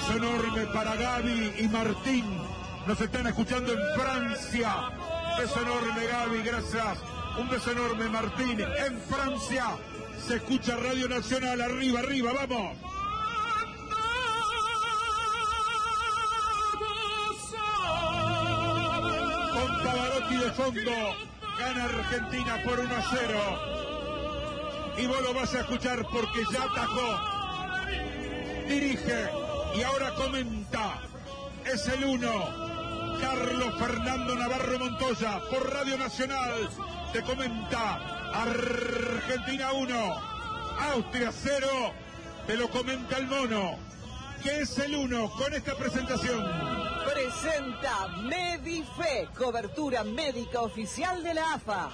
beso enorme para Gaby y Martín. Nos están escuchando en Francia. Beso enorme, Gaby, gracias. Un beso enorme, Martín. En Francia se escucha Radio Nacional. Arriba, arriba, vamos. Con Pavarotti de fondo, gana Argentina por 1-0. Y vos lo vas a escuchar porque ya atajó. Dirige y ahora comenta. Es el 1. Carlos Fernando Navarro Montoya por Radio Nacional. Te comenta Argentina 1, Austria 0. Te lo comenta el mono. ¿Qué es el 1 con esta presentación? Presenta Medife, cobertura médica oficial de la AFA.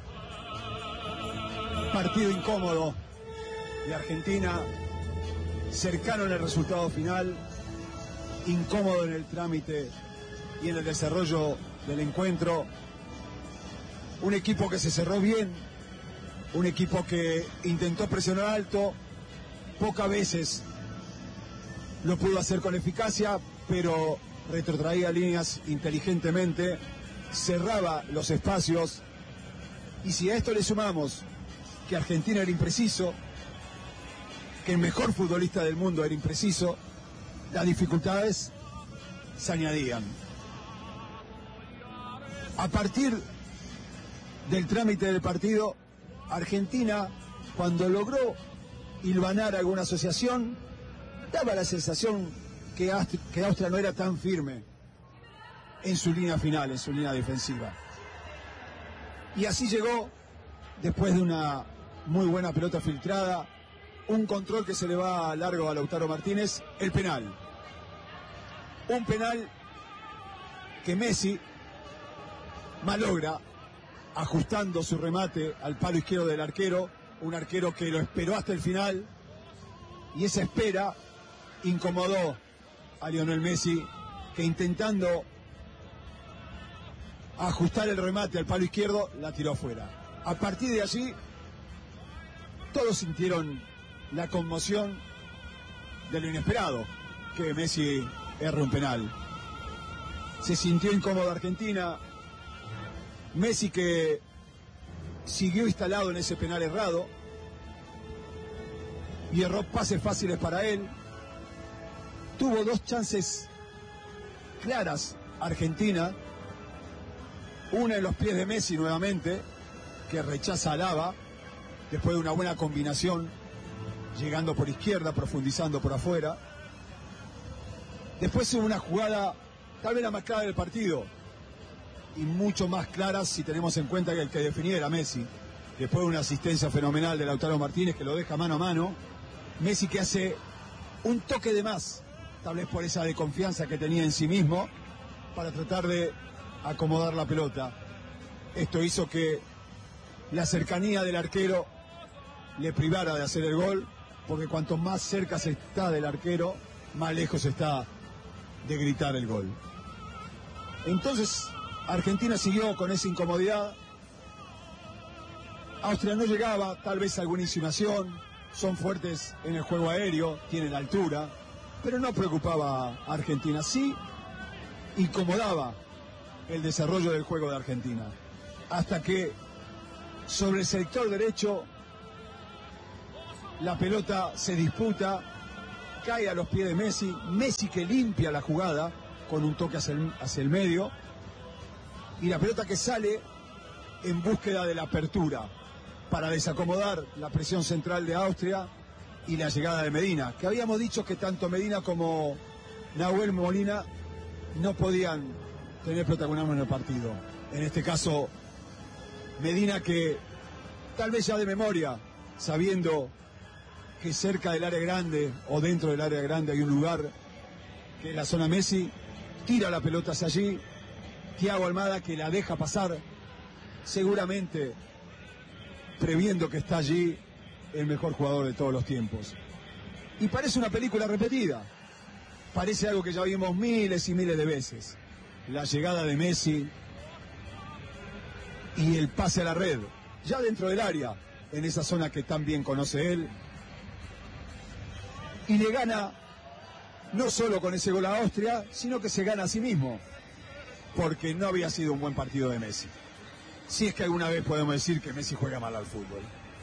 Partido incómodo de Argentina, cercano en el resultado final, incómodo en el trámite y en el desarrollo del encuentro. Un equipo que se cerró bien, un equipo que intentó presionar alto, pocas veces lo pudo hacer con eficacia, pero retrotraía líneas inteligentemente, cerraba los espacios, y si a esto le sumamos que Argentina era impreciso, que el mejor futbolista del mundo era impreciso, las dificultades se añadían. A partir del trámite del partido, Argentina, cuando logró hilvanar alguna asociación, daba la sensación que Austria no era tan firme en su línea final, en su línea defensiva. Y así llegó, después de una muy buena pelota filtrada, un control que se le va largo a Lautaro Martínez, el penal. Un penal que Messi malogra, ajustando su remate al palo izquierdo del arquero, un arquero que lo esperó hasta el final, y esa espera incomodó a Lionel Messi, que intentando ajustar el remate al palo izquierdo, la tiró afuera. A partir de allí, todos sintieron la conmoción de lo inesperado, que Messi erre un penal. Se sintió incómodo Argentina. Messi, que siguió instalado en ese penal errado y erró pases fáciles para él. Tuvo dos chances claras Argentina, una en los pies de Messi nuevamente, que rechaza a Alaba después de una buena combinación, llegando por izquierda, profundizando por afuera. Después hubo una jugada tal vez la más clara del partido, y mucho más clara si tenemos en cuenta que el que definía era Messi. Después de una asistencia fenomenal de Lautaro Martínez, que lo deja mano a mano. Messi, que hace un toque de más, tal vez por esa desconfianza que tenía en sí mismo, para tratar de acomodar la pelota. Esto hizo que la cercanía del arquero le privara de hacer el gol, porque cuanto más cerca se está del arquero, más lejos está de gritar el gol. Entonces Argentina siguió con esa incomodidad. Austria no llegaba, tal vez alguna insinuación, son fuertes en el juego aéreo, tienen altura, pero no preocupaba a Argentina. Sí incomodaba el desarrollo del juego de Argentina, hasta que sobre el sector derecho la pelota se disputa, cae a los pies de Messi. Messi, que limpia la jugada con un toque hacia el medio, y la pelota que sale en búsqueda de la apertura para desacomodar la presión central de Austria y la llegada de Medina, que habíamos dicho que tanto Medina como Nahuel Molina no podían tener protagonismo en el partido. En este caso, Medina, que tal vez ya de memoria, sabiendo que cerca del área grande o dentro del área grande hay un lugar que es la zona Messi, tira la pelota hacia allí. Thiago Almada, que la deja pasar, seguramente previendo que está allí el mejor jugador de todos los tiempos. Y parece una película repetida, parece algo que ya vimos miles y miles de veces. La llegada de Messi y el pase a la red, ya dentro del área, en esa zona que tan bien conoce él, y le gana no solo con ese gol a Austria, sino que se gana a sí mismo, porque no había sido un buen partido de Messi. Si es que alguna vez podemos decir que Messi juega mal al fútbol.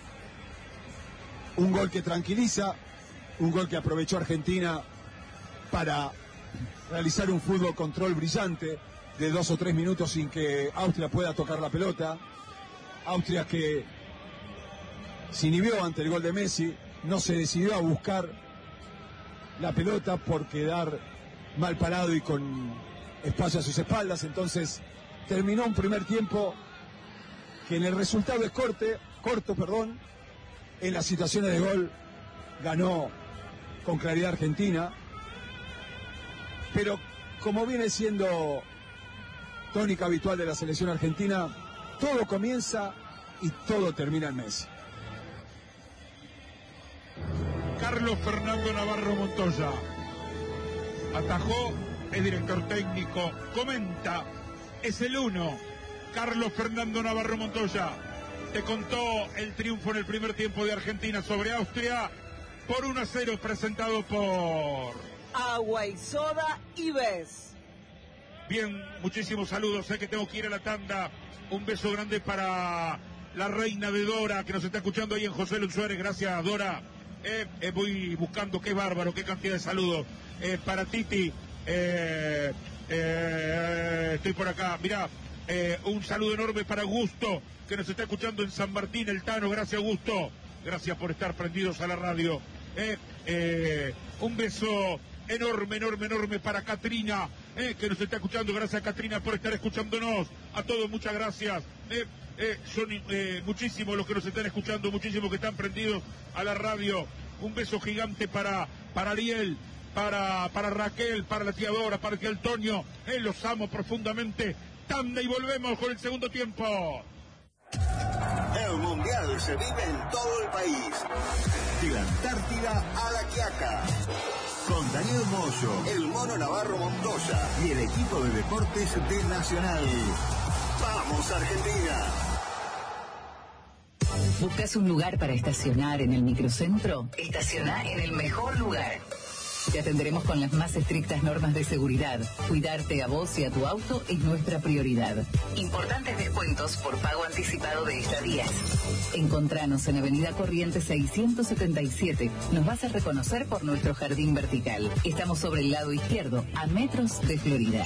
Un gol que tranquiliza, un gol que aprovechó Argentina para realizar un fútbol control brillante de 2 o 3 minutos sin que Austria pueda tocar la pelota. Austria que se inhibió ante el gol de Messi, no se decidió a buscar la pelota por quedar mal parado y con espacio a sus espaldas. Entonces terminó un primer tiempo que en el resultado es corto, en las situaciones de gol ganó con claridad Argentina, pero como viene siendo tónica habitual de la selección argentina, todo comienza y todo termina en Messi. Carlos Fernando Navarro Montoya atajó, es director técnico, comenta, es el 1. Carlos Fernando Navarro Montoya te contó el triunfo en el primer tiempo de Argentina sobre Austria por 1-0, presentado por Agua y Soda Ives. Bien, muchísimos saludos, sé que tengo que ir a la tanda. Un beso grande para la reina de Dora, que nos está escuchando ahí en José Luis Suárez. Gracias, Dora. Voy buscando, qué bárbaro, qué cantidad de saludos. Para Titi, estoy por acá. Mirá, un saludo enorme para Augusto, que nos está escuchando en San Martín, el Tano. Gracias, Augusto. Gracias por estar prendidos a la radio. Un beso enorme para Catrina, que nos está escuchando. Gracias, Catrina, por estar escuchándonos. A todos, muchas gracias. Son muchísimos los que nos están escuchando, muchísimos que están prendidos a la radio. Un beso gigante para Ariel, para Raquel, para la tía Dora, para el tío Antonio. Los amo profundamente. Tanda y volvemos con el segundo tiempo. El Mundial se vive en todo el país. De la Antártida a La Quiaca. Con Daniel Moyo, el Mono Navarro Montoya y el equipo de deportes de Nacional. ¡Vamos, Argentina! ¿Buscas un lugar para estacionar en el microcentro? Estaciona en el mejor lugar. Te atenderemos con las más estrictas normas de seguridad. Cuidarte a vos y a tu auto es nuestra prioridad. Importantes descuentos por pago anticipado de estadías. Encontranos en Avenida Corrientes 677. Nos vas a reconocer por nuestro jardín vertical. Estamos sobre el lado izquierdo, a metros de Florida.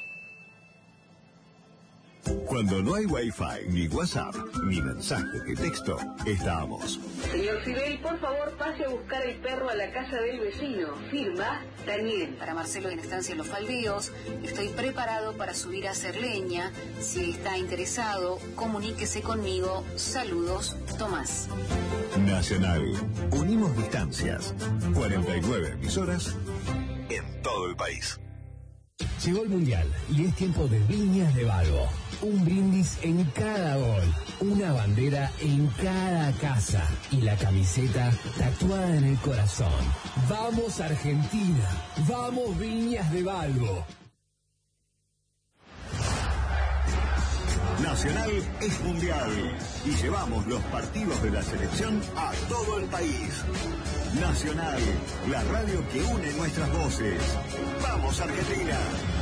Cuando no hay Wi-Fi, ni WhatsApp, ni mensaje de texto, estamos. Señor Sibel, por favor, pase a buscar el perro a la casa del vecino. Firma, Daniel. Para Marcelo en Estancia Los Faldeos, estoy preparado para subir a hacer leña. Si está interesado, comuníquese conmigo. Saludos, Tomás. Nacional. Unimos distancias. 49 emisoras en todo el país. Llegó el Mundial y es tiempo de Viñas de Valvo. Un brindis en cada gol, una bandera en cada casa y la camiseta tatuada en el corazón. ¡Vamos Argentina! ¡Vamos Viñas de Valvo! Nacional es mundial y llevamos los partidos de la selección a todo el país. Nacional, la radio que une nuestras voces. ¡Vamos Argentina!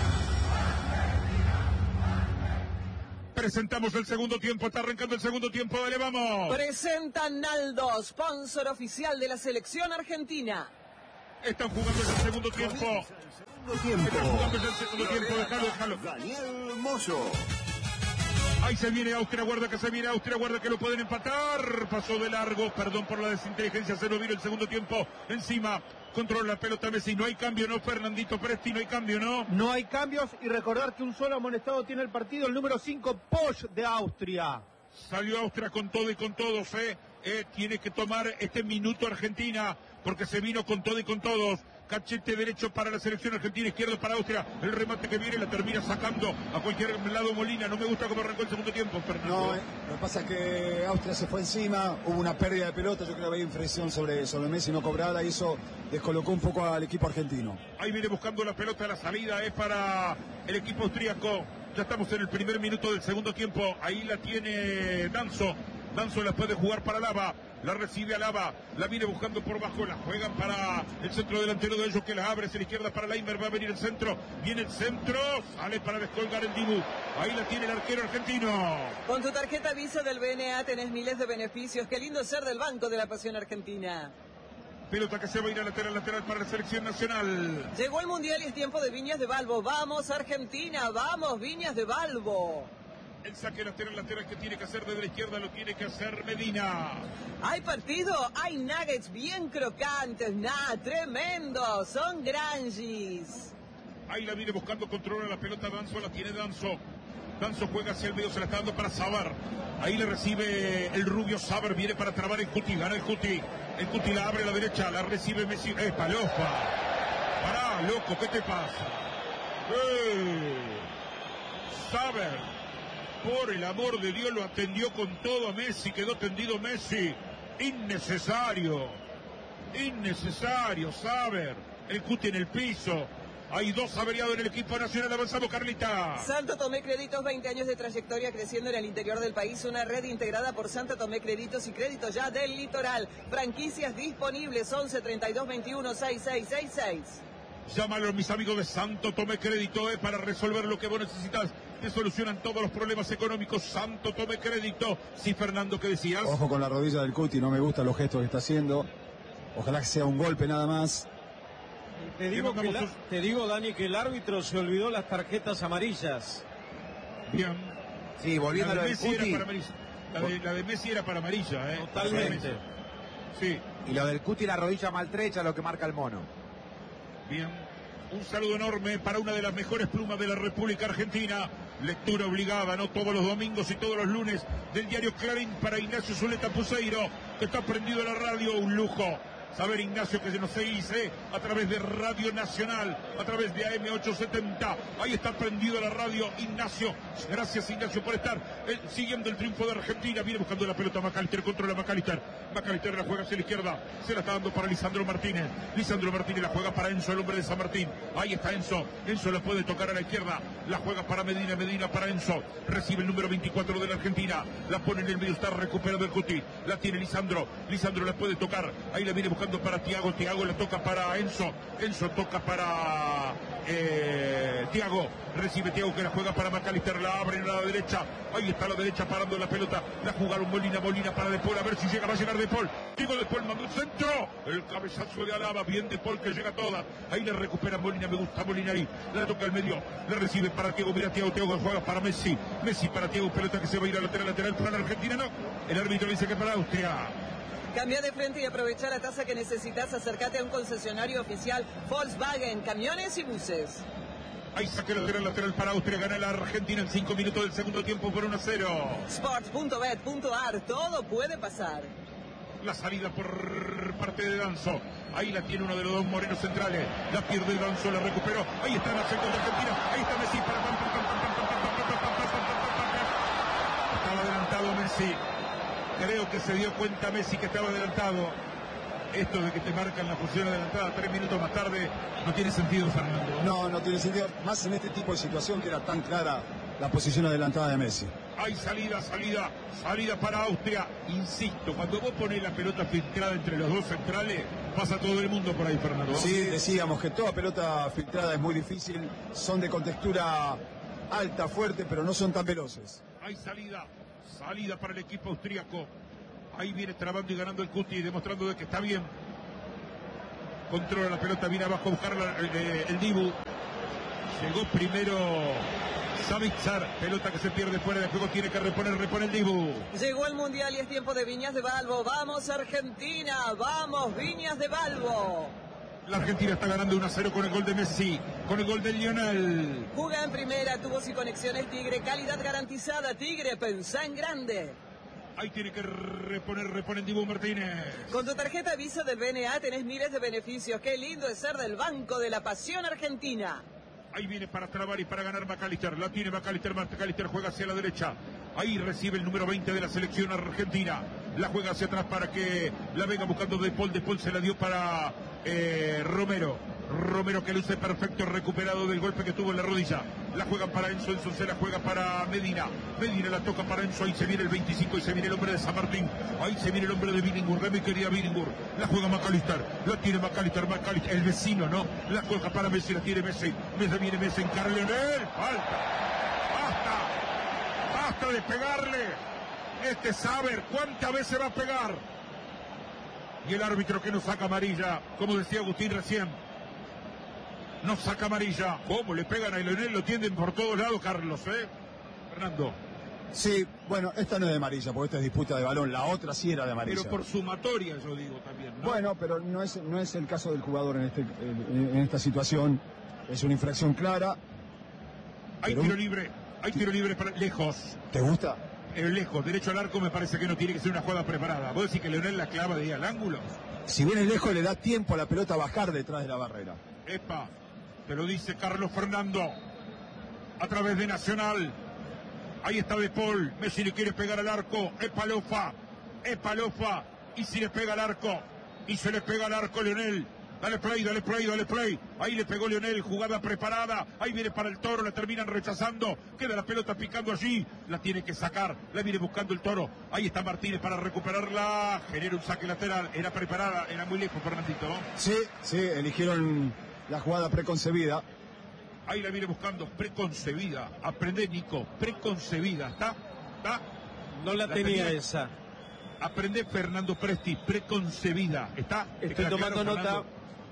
Presentamos el segundo tiempo, está arrancando el segundo tiempo, dale, vamos. Presenta Naldo, sponsor oficial de la selección argentina. Están jugando el segundo tiempo. Están jugando el segundo tiempo, déjalo. Daniel Moyo. Ahí se viene Austria, guarda que se viene Austria, guarda que lo pueden empatar. Pasó de largo, perdón por la desinteligencia, se lo vino el segundo tiempo encima. Controla la pelota Messi, no hay cambio, ¿no, Fernandito Presti? No hay cambio, ¿no? No hay cambios y recordar que un solo amonestado tiene el partido, el número 5, Posch de Austria. Salió Austria con todo y con todos, tiene que tomar este minuto Argentina, porque se vino con todo y con todos. Cachete derecho para la selección argentina, izquierdo para Austria. El remate que viene la termina sacando a cualquier lado Molina. No me gusta cómo arrancó el segundo tiempo, Fernando. No, lo que pasa es que Austria se fue encima, hubo una pérdida de pelota, yo creo que había infracción sobre Messi no cobrada y eso descolocó un poco al equipo argentino. Ahí viene buscando la pelota, la salida es para el equipo austríaco. Ya estamos en el primer minuto del segundo tiempo. Ahí la tiene Danzo. Danzo la puede jugar para Lava. La recibe Alaba. La viene buscando por bajo. La juegan para el centro delantero de ellos que la abre hacia la izquierda para Leimer. Va a venir el centro. Viene el centro. Sale para descolgar el Dibu. Ahí la tiene el arquero argentino. Con tu tarjeta Visa del BNA tenés miles de beneficios. Qué lindo ser del Banco de la Pasión Argentina. Pelota que se va a ir a lateral para la selección nacional. Llegó el Mundial y es tiempo de Viñas de Balbo. ¡Vamos, Argentina! ¡Vamos, Viñas de Balbo! El saque lateral que tiene que hacer desde la izquierda lo tiene que hacer Medina. ¿Hay partido? Hay nuggets bien crocantes. Tremendo. Son granjis. Ahí la viene buscando, controla la pelota Danzo, la tiene Danzo. Danzo juega hacia el medio, se la está dando para Sabar. Ahí le recibe el rubio Sabar, viene para trabar el Cuti, gana el Cuti. El Cuti la abre a la derecha, la recibe Messi. Palofa. Pará, loco, ¿qué te pasa? Sabar, por el amor de Dios, lo atendió con todo a Messi, quedó tendido Messi. Innecesario, Sabar. El Cuti en el piso. Hay dos averiados en el equipo nacional. Avanzamos, Carlita. Santo Tomé Créditos, 20 años de trayectoria creciendo en el interior del país. Una red integrada por Santo Tomé Créditos y Créditos Ya del Litoral. Franquicias disponibles 11 32 21 6666. Llámalo, mis amigos de Santo Tomé Crédito, para resolver lo que vos necesitas. Te solucionan todos los problemas económicos. Santo Tomé Crédito. Sí, Fernando, ¿qué decías? Ojo con la rodilla del Cuti, no me gustan los gestos que está haciendo. Ojalá que sea un golpe nada más. Te digo, Dani, que el árbitro se olvidó las tarjetas amarillas. Bien. Sí, volviendo a lo del Cuti. La de Messi era para amarilla, Totalmente. Sí. Y lo del Cuti, la rodilla maltrecha, lo que marca el mono. Bien. Un saludo enorme para una de las mejores plumas de la República Argentina. Lectura obligada, ¿no? Todos los domingos y todos los lunes del diario Clarín para Ignacio Zuleta Puseiro, que está prendido a la radio, un lujo. Saber, Ignacio, que se nos dice a través de Radio Nacional, a través de AM870. Ahí está prendido la radio, Ignacio. Gracias, Ignacio, por estar siguiendo el triunfo de Argentina. Viene buscando la pelota McAllister, controla McAllister. McAllister la juega hacia la izquierda. Se la está dando para Lisandro Martínez. Lisandro Martínez la juega para Enzo, el hombre de San Martín. Ahí está Enzo. Enzo la puede tocar a la izquierda. La juega para Medina. Medina para Enzo. Recibe el número 24 de la Argentina. La pone en el medio. Está recuperado el Cuti. La tiene Lisandro. Lisandro la puede tocar. Ahí la viene buscando para Thiago. Thiago la toca para Enzo. Enzo toca para Thiago. Recibe Thiago, que la juega para McAllister. La abre en la derecha. Ahí está la derecha parando la pelota. La jugaron Molina para De Paul. A ver si llega. Va a llegar De Paul. Diego De Paul mandó un centro. El cabezazo de Alaba. Bien De Paul, que llega toda. Ahí la recupera Molina. Me gusta Molina ahí. La toca al medio. La recibe para Thiago. Mira Thiago. Thiago juega para Messi. Messi para Thiago. Pelota que se va a ir a lateral para la Argentina. No. El árbitro dice que para Austria. Cambia de frente y aprovecha la tasa que necesitas. Acércate a un concesionario oficial Volkswagen, camiones y buses. Ahí saque lateral para Austria. Gana la Argentina en 5 minutos del segundo tiempo por 1-0. Sports.bet.ar, todo puede pasar. La salida por parte de Danzo. Ahí la tiene uno de los dos morenos centrales. La pierde Danzo, la recuperó. Ahí está la centro de Argentina. Ahí está Messi para estaba adelantado Messi. Creo que se dio cuenta Messi que estaba adelantado. Esto de que te marcan la posición adelantada 3 minutos más tarde no tiene sentido, Fernando. No tiene sentido. Más en este tipo de situación que era tan clara la posición adelantada de Messi. Hay salida para Austria. Insisto, cuando vos pones la pelota filtrada entre los dos centrales, pasa todo el mundo por ahí, Fernando. Sí, decíamos que toda pelota filtrada es muy difícil. Son de contextura alta, fuerte, pero no son tan veloces. Hay salida para el equipo austríaco. Ahí viene trabando y ganando el Cuti, demostrando de que está bien. Controla la pelota, viene abajo a buscar el Dibu. Llegó primero Savitzer, pelota que se pierde fuera de juego, tiene que repone el Dibu. Llegó el Mundial y es tiempo de Viñas de Balbo. ¡Vamos, Argentina! ¡Vamos, Viñas de Balbo! La Argentina está ganando 1-0 con el gol de Messi, con el gol de Lionel. Juega en primera, tubos y conexiones Tigre, calidad garantizada. Tigre, pensá en grande. Ahí tiene que repone Dibu Martínez. Con tu tarjeta Visa del BNA tenés miles de beneficios. Qué lindo es ser del Banco de la Pasión Argentina. Ahí viene para trabar y para ganar McAllister. La tiene McAllister juega hacia la derecha. Ahí recibe el número 20 de la selección argentina. La juega hacia atrás para que la venga buscando De Paul. De Paul se la dio para Romero. Romero, que luce perfecto, recuperado del golpe que tuvo en la rodilla. La juegan para Enzo, Enzo se la juega para Medina. Medina la toca para Enzo, ahí se viene el 25, y se viene el hombre de San Martín. Ahí se viene el hombre de Billingur, de mi querida Billingur. La juega McAllister, la tiene McAllister, el vecino, ¿no? La juega para Messi, la tiene Messi. Viene Messi, encara Leonel, falta. Basta de pegarle. Este Saber, ¿cuántas veces va a pegar? Y el árbitro que no saca amarilla, como decía Agustín recién. No saca amarilla. ¿Cómo le pegan a Leonel? Lo tienden por todos lados, Carlos, Fernando. Sí, bueno, esta no es de amarilla, porque esta es disputa de balón. La otra sí era de amarilla. Pero por sumatoria, yo digo también, ¿no? Bueno, pero no es el caso del jugador en esta situación. Es una infracción clara. Hay tiro libre. Hay tiro libre para lejos. ¿Te gusta? Lejos, derecho al arco, me parece que no tiene que ser una jugada preparada. ¿Vos decís que Leonel la clava de ahí al ángulo? Si viene lejos, le da tiempo a la pelota a bajar detrás de la barrera. Epa, te lo dice Carlos Fernando. A través de Nacional. Ahí está De Paul. Messi le quiere pegar al arco. Epa Lofa. Y si le pega al arco. Y se le pega al arco Leonel. Dale play. Ahí le pegó Leonel, jugada preparada. Ahí viene para el Toro, la terminan rechazando. Queda la pelota picando allí. La tiene que sacar, la viene buscando el Toro. Ahí está Martínez para recuperarla. Genera un saque lateral. Era preparada, era muy lejos, Fernandito. Sí, eligieron la jugada preconcebida. Ahí la viene buscando, preconcebida. Aprende, Nico, preconcebida. ¿Está? No la tenía esa. Aprende, Fernando Presti, preconcebida. ¿Está? Estoy tomando nota.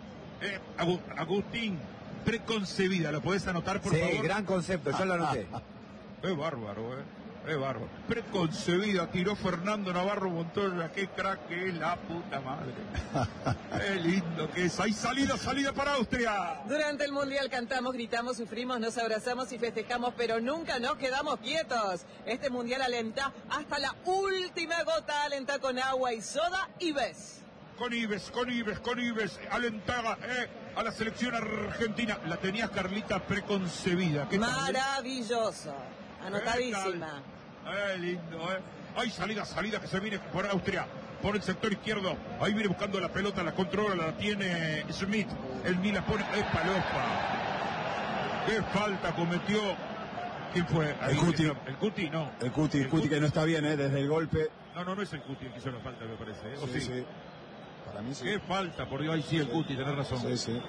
Agustín, preconcebida. ¿Lo podés anotar, por favor? Sí, gran concepto, yo lo anoté. Es bárbaro, es bárbaro. Preconcebida, tiró Fernando Navarro Montoya. Qué crack que es, la puta madre. Qué lindo que es. Hay salida para Austria. Durante el Mundial cantamos, gritamos, sufrimos, nos abrazamos y festejamos, pero nunca nos quedamos quietos. Este Mundial alenta hasta la última gota, alenta con agua y soda y ves. Con Ives, alentaba a la selección argentina. La tenías, Carlita, preconcebida. ¿Qué maravilloso, anotadísima. Lindo, Hay salida que se viene por Austria, por el sector izquierdo. Ahí viene buscando la pelota, la controla, la tiene Smith. El Milan pone, Lofa. ¿Qué falta cometió? ¿Quién fue? El Cuti. El Cuti, no. El Cuti que no está bien, desde el golpe. No es el Cuti el que hizo la falta, me parece. Sí. Para mí sí. Qué falta, por Dios, ahí sí el Cuti, tenés razón. Sí.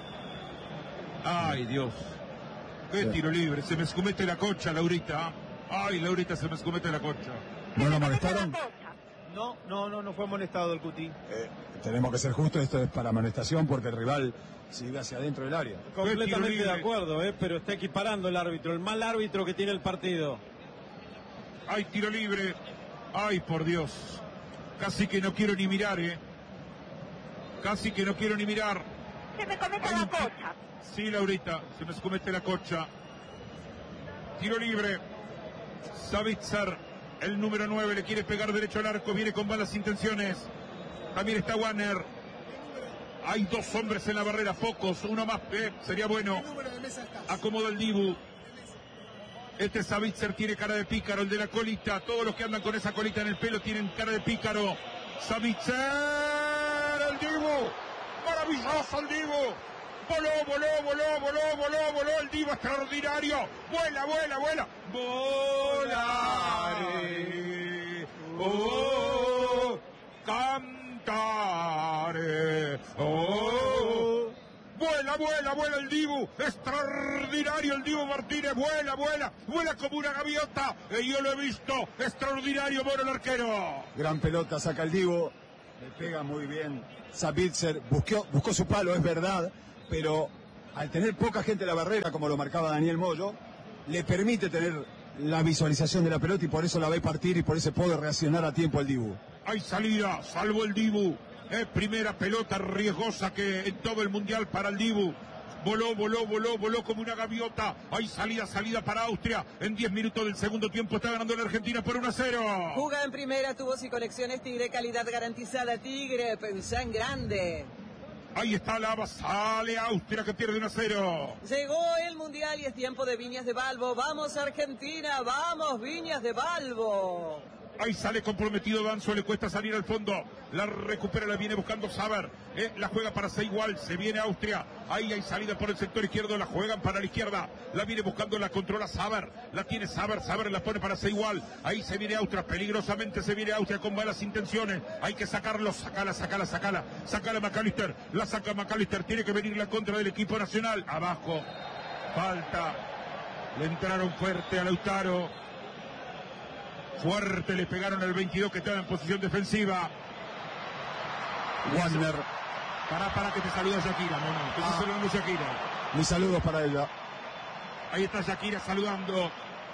Ay, Dios. Qué tiro libre, se me escumete la concha, Laurita. Ay, Laurita, se me escumete la concha. ¿No lo amonestaron? No fue amonestado el Cuti. Tenemos que ser justos, esto es para amonestación porque el rival sigue hacia adentro del área. Completamente de acuerdo, pero está equiparando el árbitro, el mal árbitro que tiene el partido. Hay tiro libre. Ay, por Dios. Casi que no quiero ni mirar, Casi que no quiero ni mirar. Se me comete la cocha. Sí, Laurita, se me comete la cocha. Tiro libre. Savitzer, el número 9, le quiere pegar derecho al arco, viene con malas intenciones. También está Warner. Hay dos hombres en la barrera, pocos, uno más, sería bueno. Acomoda el Dibu. Este Savitzer tiene cara de pícaro, el de la colita. Todos los que andan con esa colita en el pelo tienen cara de pícaro. Savitzer, el Dibu. Maravilloso el Dibu. Voló el Dibu extraordinario. Vuela. Volare. Oh, cantare. Oh. Vuela el Dibu, extraordinario el Dibu Martínez, vuela como una gaviota, yo lo he visto, extraordinario, bueno el arquero. Gran pelota, saca el Dibu, le pega muy bien. Savitzer buscó su palo, es verdad, pero al tener poca gente en la barrera, como lo marcaba Daniel Moyo, le permite tener la visualización de la pelota y por eso la ve partir y por eso puede reaccionar a tiempo el Dibu. Hay salida, salvo el Dibu. Primera pelota riesgosa que en todo el Mundial para el Dibu. Voló como una gaviota. Hay salida para Austria. En 10 minutos del segundo tiempo está ganando la Argentina por 1-0. Juga en primera, tubos y conexiones Tigre, calidad garantizada. Tigre, pensá en grande. Ahí está Lava, sale Austria que pierde 1-0. Llegó el Mundial y es tiempo de Viñas de Balbo. Vamos Argentina, vamos Viñas de Balbo. Ahí sale comprometido Danzo, le cuesta salir al fondo. La recupera, la viene buscando Saber. La juega para Seigual, se viene Austria. Ahí hay salida por el sector izquierdo, la juegan para la izquierda. La viene buscando, la controla Saber. La tiene Saber, Saber la pone para Seigual. Ahí se viene Austria, peligrosamente se viene Austria con malas intenciones. Hay que sacarlo, sacala. Sacala McAllister, la saca McAllister. Tiene que venir la contra del equipo nacional. Abajo, falta. Le entraron fuerte a Lautaro. Fuerte le pegaron al 22 que estaba en posición defensiva. Wagner. Para que te saluda Shakira, mono. Te estoy saludando Shakira. Mis saludos para ella. Ahí está Shakira saludando.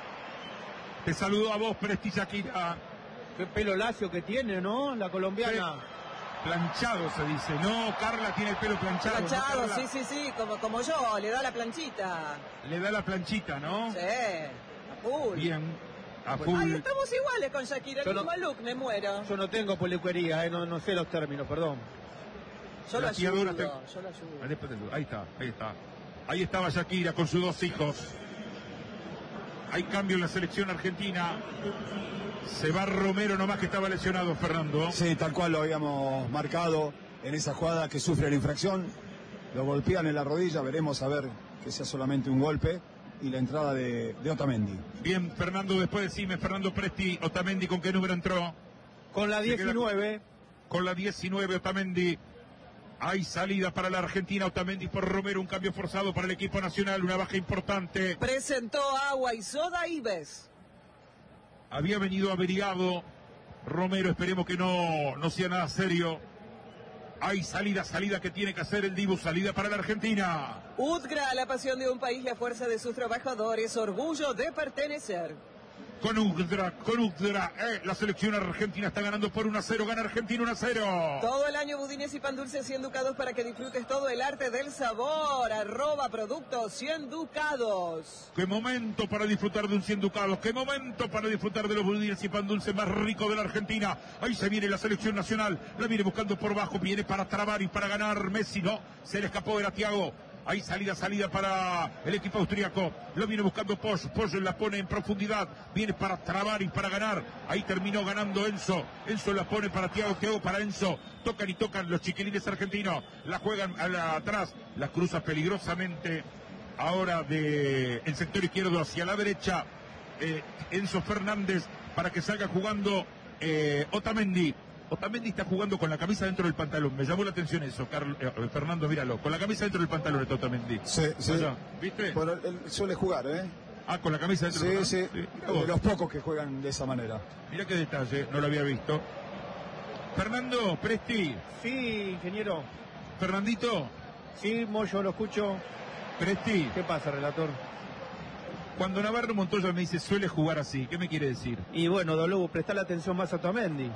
Te saludo a vos, Presti, Shakira. Qué pelo lacio que tiene, ¿no? La colombiana. Planchado se dice. No, Carla tiene el pelo planchado. Planchado, ¿no, sí, como yo, le da la planchita. Le da la planchita, ¿no? Sí, a full. Bien, a full. Ay, estamos iguales con Shakira, el mismo look, me muero. Yo no tengo peluquería, no sé los términos, perdón. Yo lo ayudo. Ahí está. Ahí estaba Shakira con sus 2 hijos. Hay cambio en la selección argentina. Se va Romero nomás que estaba lesionado, Fernando. Sí, tal cual lo habíamos marcado en esa jugada que sufre la infracción. Lo golpean en la rodilla, veremos a ver que sea solamente un golpe. Y la entrada de Otamendi. Bien, Fernando, después decime, Fernando Presti, Otamendi, ¿con qué número entró? Con la 19. Con la 19, Otamendi. Hay salida para la Argentina, Otamendi por Romero, un cambio forzado para el equipo nacional, una baja importante. Presentó agua y soda Ives. Había venido averiguado Romero, esperemos que no sea nada serio. Hay salida que tiene que hacer el Dibu, salida para la Argentina. Udgra, la pasión de un país, la fuerza de sus trabajadores, orgullo de pertenecer. Con Udra, la selección argentina está ganando por 1-0, gana Argentina 1-0. Todo el año budines y pan dulces 100 ducados para que disfrutes todo el arte del sabor. @productos 100 ducados. Qué momento para disfrutar de un 100 ducados, qué momento para disfrutar de los budines y pan dulce más ricos de la Argentina. Ahí se viene la selección nacional, la viene buscando por bajo, viene para trabar y para ganar. Messi no, se le escapó de Thiago. Hay salida para el equipo austríaco. Lo viene buscando Posch la pone en profundidad. Viene para trabar y para ganar. Ahí terminó ganando Enzo. Enzo la pone para Thiago para Enzo. Tocan los chiquilines argentinos. La juegan atrás. La cruza peligrosamente. Ahora el sector izquierdo hacia la derecha. Enzo Fernández para que salga jugando Otamendi. Otamendi está jugando con la camisa dentro del pantalón. Me llamó la atención eso, Fernando, míralo. Con la camisa dentro del pantalón está Otamendi. Sí. Allá, ¿viste? Pero él suele jugar, ¿eh? Con la camisa dentro del pantalón. Sí. De los pocos que juegan de esa manera. Mirá qué detalle, no lo había visto. Fernando, Presti. Sí, ingeniero. Fernandito. Sí, Moyo, lo escucho. Presti. ¿Qué pasa, relator? Cuando Navarro Montoya me dice suele jugar así, ¿qué me quiere decir? Y bueno, Dolu, prestale atención más a Otamendi.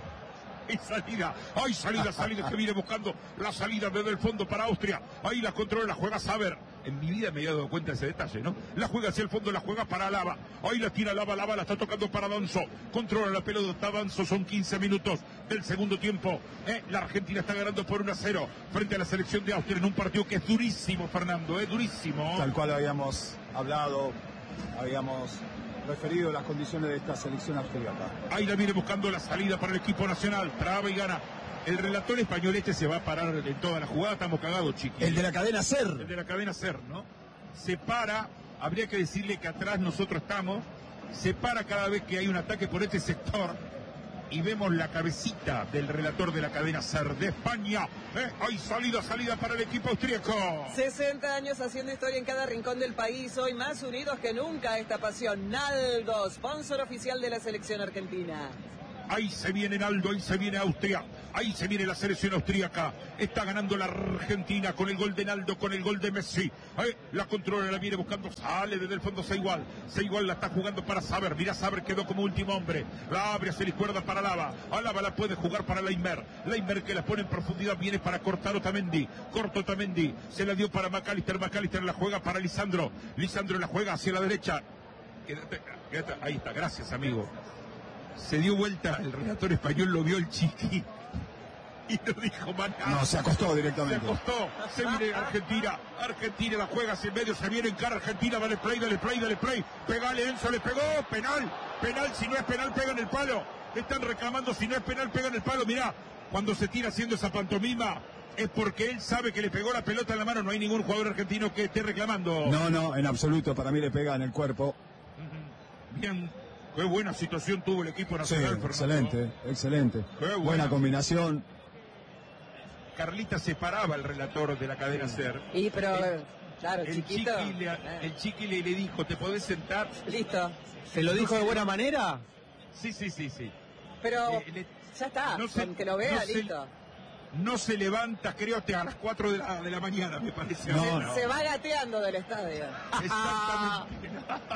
Hay salida que viene buscando la salida desde el fondo para Austria. Ahí la controla, la juega Saber. En mi vida me había dado cuenta de ese detalle, ¿no? La juega hacia el fondo, la juega para Lava. Ahí la tira Lava la está tocando para Danzo. Controla la pelota Danzo, son 15 minutos del segundo tiempo. La Argentina está ganando por 1-0 frente a la selección de Austria en un partido que es durísimo, Fernando, durísimo. Tal cual habíamos hablado, habíamos referido las condiciones de esta selección austríaca. Ahí la viene buscando la salida para el equipo nacional, traba y gana. El relator español se va a parar en toda la jugada, estamos cagados, chiquillos. El de la cadena SER. El de la cadena SER, ¿no? Se para, habría que decirle que atrás nosotros estamos, se para cada vez que hay un ataque por este sector y vemos la cabecita del relator de la cadena SER de España. Hay salida para el equipo austríaco. 60 años haciendo historia en cada rincón del país, hoy más unidos que nunca esta pasión. Naldo, sponsor oficial de la selección argentina. Ahí se viene Naldo, ahí se viene Austria, ahí se viene la selección austríaca. Está ganando la Argentina con el gol de Naldo, con el gol de Messi. La controla, la viene buscando, sale desde el fondo Seigual. Seigual la está jugando para Saber. Mira, Saber quedó como último hombre. La abre hacia la izquierda para Lava. A Lava la puede jugar para Leimer. Leimer que la pone en profundidad, viene para cortar Otamendi. Corta Otamendi, se la dio para McAllister. McAllister la juega para Lisandro. Lisandro la juega hacia la derecha. Quédate. Ahí está, gracias, amigo. Se dio vuelta, el relator español lo vio el chiqui y no dijo más nada. No, se acostó directamente. Se viene Argentina la juega hacia el medio, se viene en cara Argentina, dale play, pegale Enzo, le pegó, penal, si no es penal pega en el palo, Están reclamando, si no es penal, pegan el palo. Mirá, cuando se tira haciendo esa pantomima, es porque él sabe que le pegó la pelota en la mano. No hay ningún jugador argentino que esté reclamando. No, en absoluto. Para mí le pega en el cuerpo. Bien, qué buena situación tuvo el equipo nacional, sí, excelente. Buena combinación. Carlita separaba al relator de la cadena SER. Y pero, claro, el chiquito. El Chiqui le dijo, ¿te podés sentar? Listo. ¿Se lo dijo de buena manera? Sí. Pero ya está, con que lo vea, listo. No se levanta, creo, hasta a las 4 de la mañana, me parece. Se va gateando del estadio. Exactamente.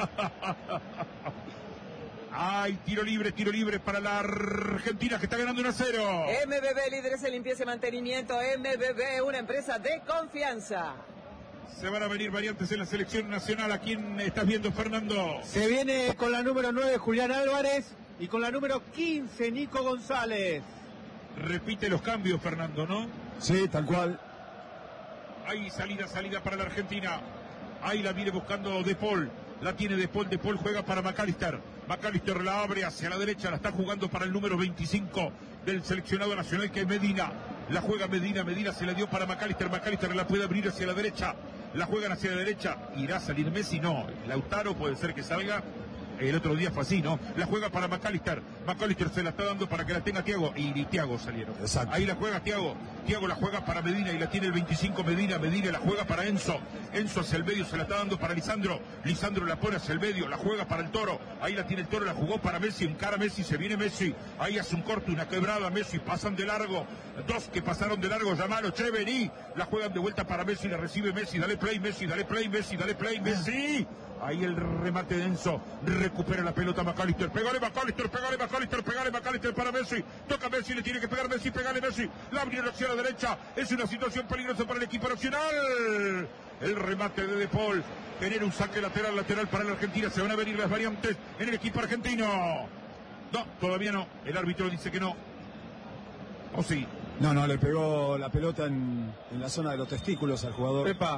Ay, tiro libre para la Argentina, que está ganando 1-0. MBB, líderes en limpieza y mantenimiento. MBB, una empresa de confianza. Se van a venir variantes en la selección nacional. ¿A quién estás viendo, Fernando? Se viene con la número 9, Julián Álvarez, y con la número 15, Nico González. Repite los cambios, Fernando, ¿no? Sí, tal cual. Ahí salida para la Argentina. Ahí la viene buscando De Paul. La tiene De Paul juega para McAllister. McAllister la abre hacia la derecha, la está jugando para el número 25 del seleccionado nacional, que es Medina. La juega Medina se la dio para McAllister. McAllister la puede abrir hacia la derecha. La juegan hacia la derecha. ¿Irá a salir Messi? No. Lautaro puede ser que salga. El otro día fue así, ¿no? La juega para McAllister. McAllister se la está dando para que la tenga Thiago. Y Thiago salieron. Exacto. Ahí la juega Thiago. Thiago la juega para Medina y la tiene el 25 Medina. Medina la juega para Enzo. Enzo hacia el medio se la está dando para Lisandro. Lisandro la pone hacia el medio. La juega para el Toro. Ahí la tiene el Toro. La jugó para Messi. Encara Messi. Se viene Messi. Ahí hace un corte, una quebrada. Messi. Pasan de largo. Dos que pasaron de largo. Llamalo. Che, vení. La juegan de vuelta para Messi. La recibe Messi. Dale play, Messi. Dale play, Messi. Dale play, Messi. Ahí el remate de Enzo, recupera la pelota McAllister, pegale McAllister para Messi, toca Messi, le tiene que pegar Messi, pegale Messi, la abrió hacia la derecha, es una situación peligrosa para el equipo nacional, el remate de Paul, genera un saque lateral para la Argentina, se van a venir las variantes en el equipo argentino, no, todavía no, el árbitro dice que no, ¿o sí? No, le pegó la pelota en la zona de los testículos al jugador. Pepa.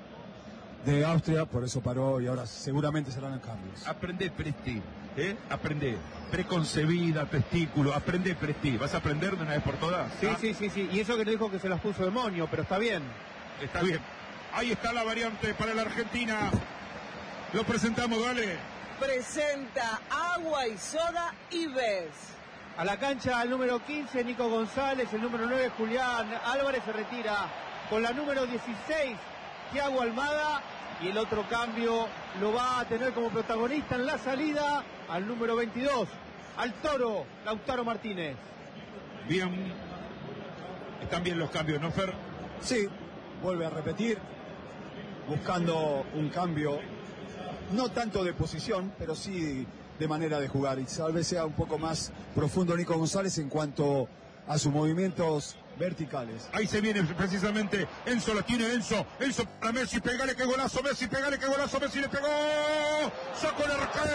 De Austria, por eso paró y ahora seguramente serán cambios. Aprende Presti, aprende. Preconcebida, testículo, aprende Presti. ¿Vas a aprender de una vez por todas? Sí. Y eso que le dijo que se las puso demonio, pero está bien. Está bien. Ahí está la variante para la Argentina. Lo presentamos, dale. Presenta Agua y Soda Ives. A la cancha el número 15, Nico González, el número 9, Julián Álvarez se retira. Con la número 16, Thiago Almada, y el otro cambio lo va a tener como protagonista en la salida al número 22, al Toro, Lautaro Martínez. Bien, están bien los cambios, ¿no, Fer? Sí, vuelve a repetir, buscando un cambio, no tanto de posición, pero sí de manera de jugar, y tal vez sea un poco más profundo Nico González en cuanto a sus movimientos verticales. Ahí se viene precisamente Enzo, la tiene Enzo para Messi, pegale que golazo Messi, Messi le pegó, sacó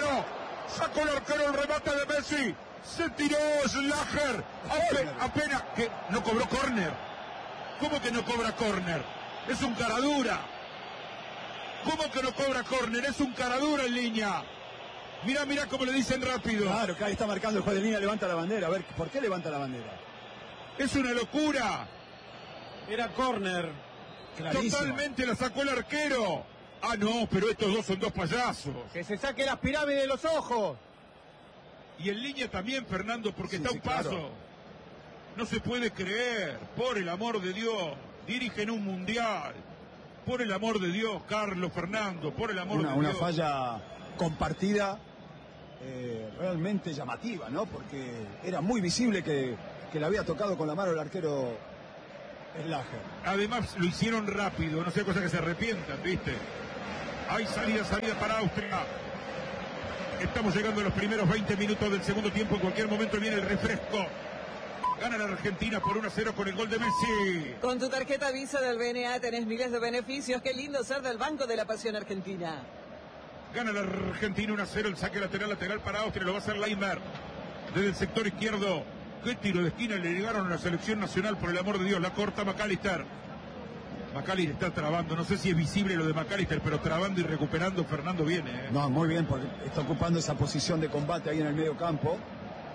el arquero, el remate de Messi, se tiró Schlager, apenas que no cobró córner. ¿Cómo que no cobra córner? Es un caradura. ¿Cómo que no cobra córner? Es un caradura en línea. Mirá cómo le dicen rápido. Claro, que ahí está marcando el juez de línea, levanta la bandera. A ver, ¿por qué levanta la bandera? Es una locura. Era córner. Totalmente la sacó el arquero. Ah, no, pero estos dos son dos payasos. Que se saque las pirámides de los ojos. Y en línea también, Fernando, porque está un paso. Claro. No se puede creer. Por el amor de Dios. Dirigen un mundial. Por el amor de Dios, Carlos, Fernando. Por el amor de Dios. Una falla compartida realmente llamativa, ¿no? Porque era muy visible que le había tocado con la mano el arquero Schlager. Además lo hicieron rápido, no sé, cosa que se arrepientan, ¿viste? Hay salida para Austria. Estamos llegando a los primeros 20 minutos del segundo tiempo, en cualquier momento viene el refresco. Gana la Argentina por 1-0 con el gol de Messi. Con tu tarjeta Visa del BNA tenés miles de beneficios. Qué lindo ser del Banco de la Pasión Argentina. Gana la Argentina 1-0, el saque lateral para Austria, lo va a hacer Leimer. Desde el sector izquierdo. Qué tiro de esquina le llegaron a la selección nacional, por el amor de Dios, la corta McAllister. McAllister está trabando, no sé si es visible lo de McAllister, pero trabando y recuperando Fernando viene. No, muy bien, porque está ocupando esa posición de combate ahí en el medio campo.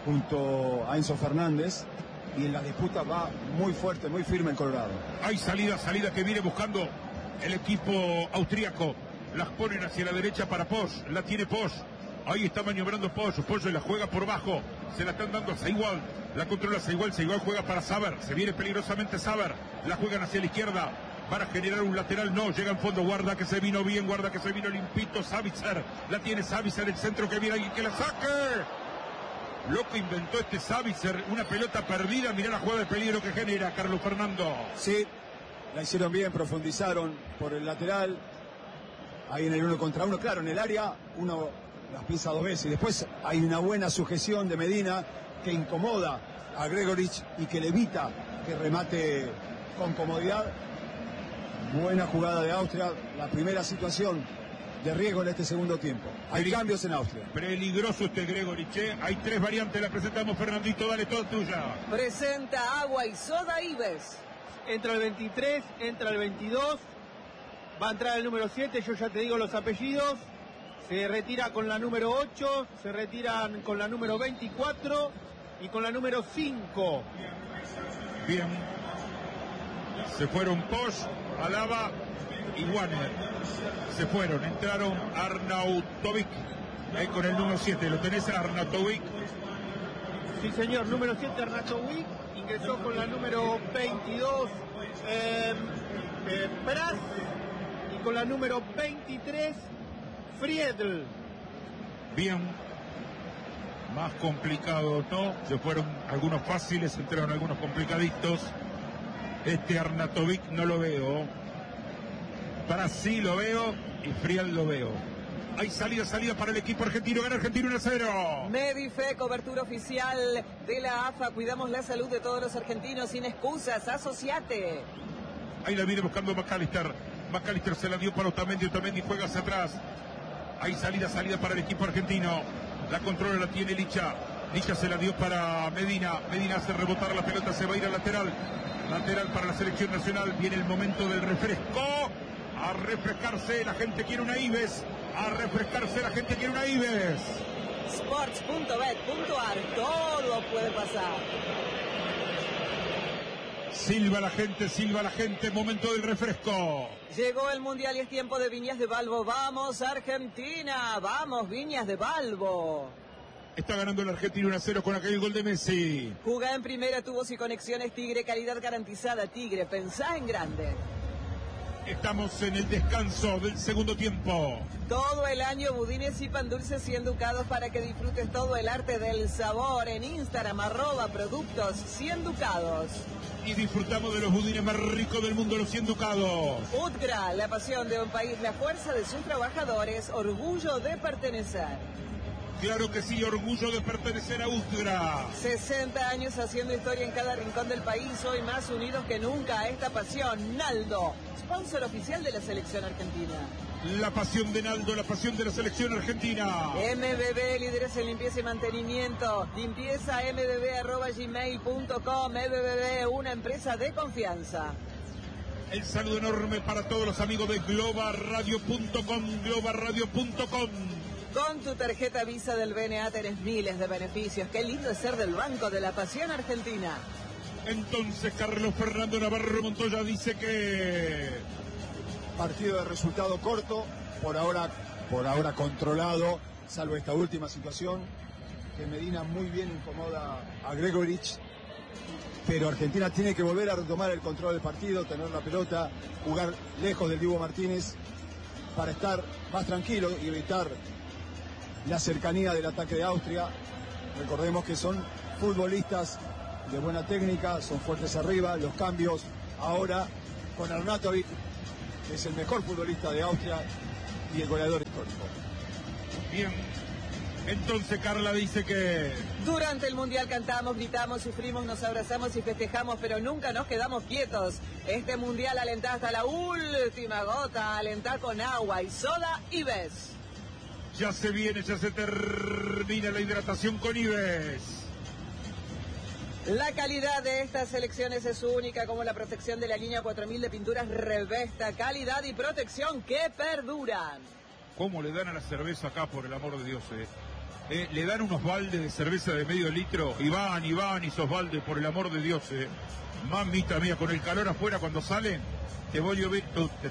junto a Enzo Fernández, y en la disputa va muy fuerte, muy firme en Colorado. Hay salida que viene buscando el equipo austríaco. Las ponen hacia la derecha para Posch, la tiene Posch. Ahí está maniobrando Posch la juega por bajo, se la están dando a Saigual, la controla Saigual juega para Saber, se viene peligrosamente Saber, la juegan hacia la izquierda para generar un lateral, no, llega en fondo, guarda que se vino bien, guarda que se vino limpito, Savitzer, la tiene Savitzer, el centro que viene alguien que la saque. Loco inventó este Savitzer, una pelota perdida, mirá la jugada de peligro que genera Carlos Fernando. Sí, la hicieron bien, profundizaron por el lateral, ahí en el 1 contra 1, claro, en el área uno las pisa 2 veces y después hay una buena sujeción de Medina que incomoda a Gregorich y que le evita que remate con comodidad. Buena jugada de Austria, la primera situación de riesgo en este segundo tiempo. Hay cambios en Austria. Peligroso este Gregorich, ¿eh? Hay 3 variantes, la presentamos, Fernandito, dale, toda tuya. Presenta Agua y Soda Ives. Entra el 23, entra el 22, va a entrar el número 7, yo ya te digo los apellidos. Se retira con la número 8, se retiran con la número 24 y con la número 5. Bien. Se fueron Posch, Alaba y Warner. Se fueron, entraron Arnautovic con el número 7. ¿Lo tenés, Arnautovic? Sí, señor, número 7 Arnautovic. Ingresó con la número 22 Pras y con la número 23 Friedl. Bien. Más complicado, ¿no? Se fueron algunos fáciles, entraron algunos complicaditos. Este Arnautovic no lo veo. Pras sí lo veo y Friedl lo veo. Hay salida para el equipo argentino. Gana Argentina 1-0. Medife, cobertura oficial de la AFA. Cuidamos la salud de todos los argentinos sin excusas. Asociate. Ahí la viene buscando McAllister. McAllister se la dio para Otamendi. Otamendi juega hacia atrás. Hay salida para el equipo argentino. La controla, la tiene Licha. Licha se la dio para Medina. Medina hace rebotar la pelota, se va a ir al lateral. Lateral para la selección nacional. Viene el momento del refresco. A refrescarse, la gente quiere una Ives. A refrescarse, la gente quiere una Ives. Sports.bet.ar, todo puede pasar. Silba la gente, momento del refresco. Llegó el Mundial y es tiempo de Viñas de Balbo. ¡Vamos, Argentina! ¡Vamos, Viñas de Balbo! Está ganando el Argentina 1-0 con aquel gol de Messi. Jugá en primera, tubos y conexiones Tigre, calidad garantizada Tigre. Pensá en grande. Estamos en el descanso del segundo tiempo. Todo el año budines y pan dulces y enducados para que disfrutes todo el arte del sabor en Instagram, @productos cienducados. Y disfrutamos de los budines más ricos del mundo, los 100 ducados. Udgra, la pasión de un país, la fuerza de sus trabajadores, orgullo de pertenecer. Claro que sí, orgullo de pertenecer a Udgra. 60 años haciendo historia en cada rincón del país, hoy más unidos que nunca a esta pasión. Naldo, sponsor oficial de la selección argentina. La pasión de Naldo, la pasión de la selección argentina. MBB, líderes en limpieza y mantenimiento. Limpieza mbb@gmail.com. MBB, una empresa de confianza. El saludo enorme para todos los amigos de globalradio.com, globalradio.com. Con tu tarjeta Visa del BNA tenés miles de beneficios. Qué lindo es ser del Banco de la Pasión Argentina. Entonces Carlos Fernando Navarro Montoya dice que... Partido de resultado corto, por ahora controlado, salvo esta última situación, que Medina muy bien incomoda a Gregorich, pero Argentina tiene que volver a retomar el control del partido, tener la pelota, jugar lejos del Dibu Martínez para estar más tranquilo y evitar la cercanía del ataque de Austria. Recordemos que son futbolistas de buena técnica, son fuertes arriba, los cambios ahora con Arnautovic, que es el mejor futbolista de Austria y el goleador histórico. Bien, entonces Carla dice que... Durante el Mundial cantamos, gritamos, sufrimos, nos abrazamos y festejamos, pero nunca nos quedamos quietos. Este Mundial alentá hasta la última gota, alentá con agua y soda Ives. Ya se viene, ya se termina la hidratación con Ives. La calidad de estas selecciones es única, como la protección de la línea 4000 de pinturas Revesta. Calidad y protección que perduran. ¿Cómo le dan a la cerveza acá, por el amor de Dios? le dan unos baldes de cerveza de medio litro, y van esos baldes, por el amor de Dios, mamita mía, con el calor afuera cuando salen, te voy a ver,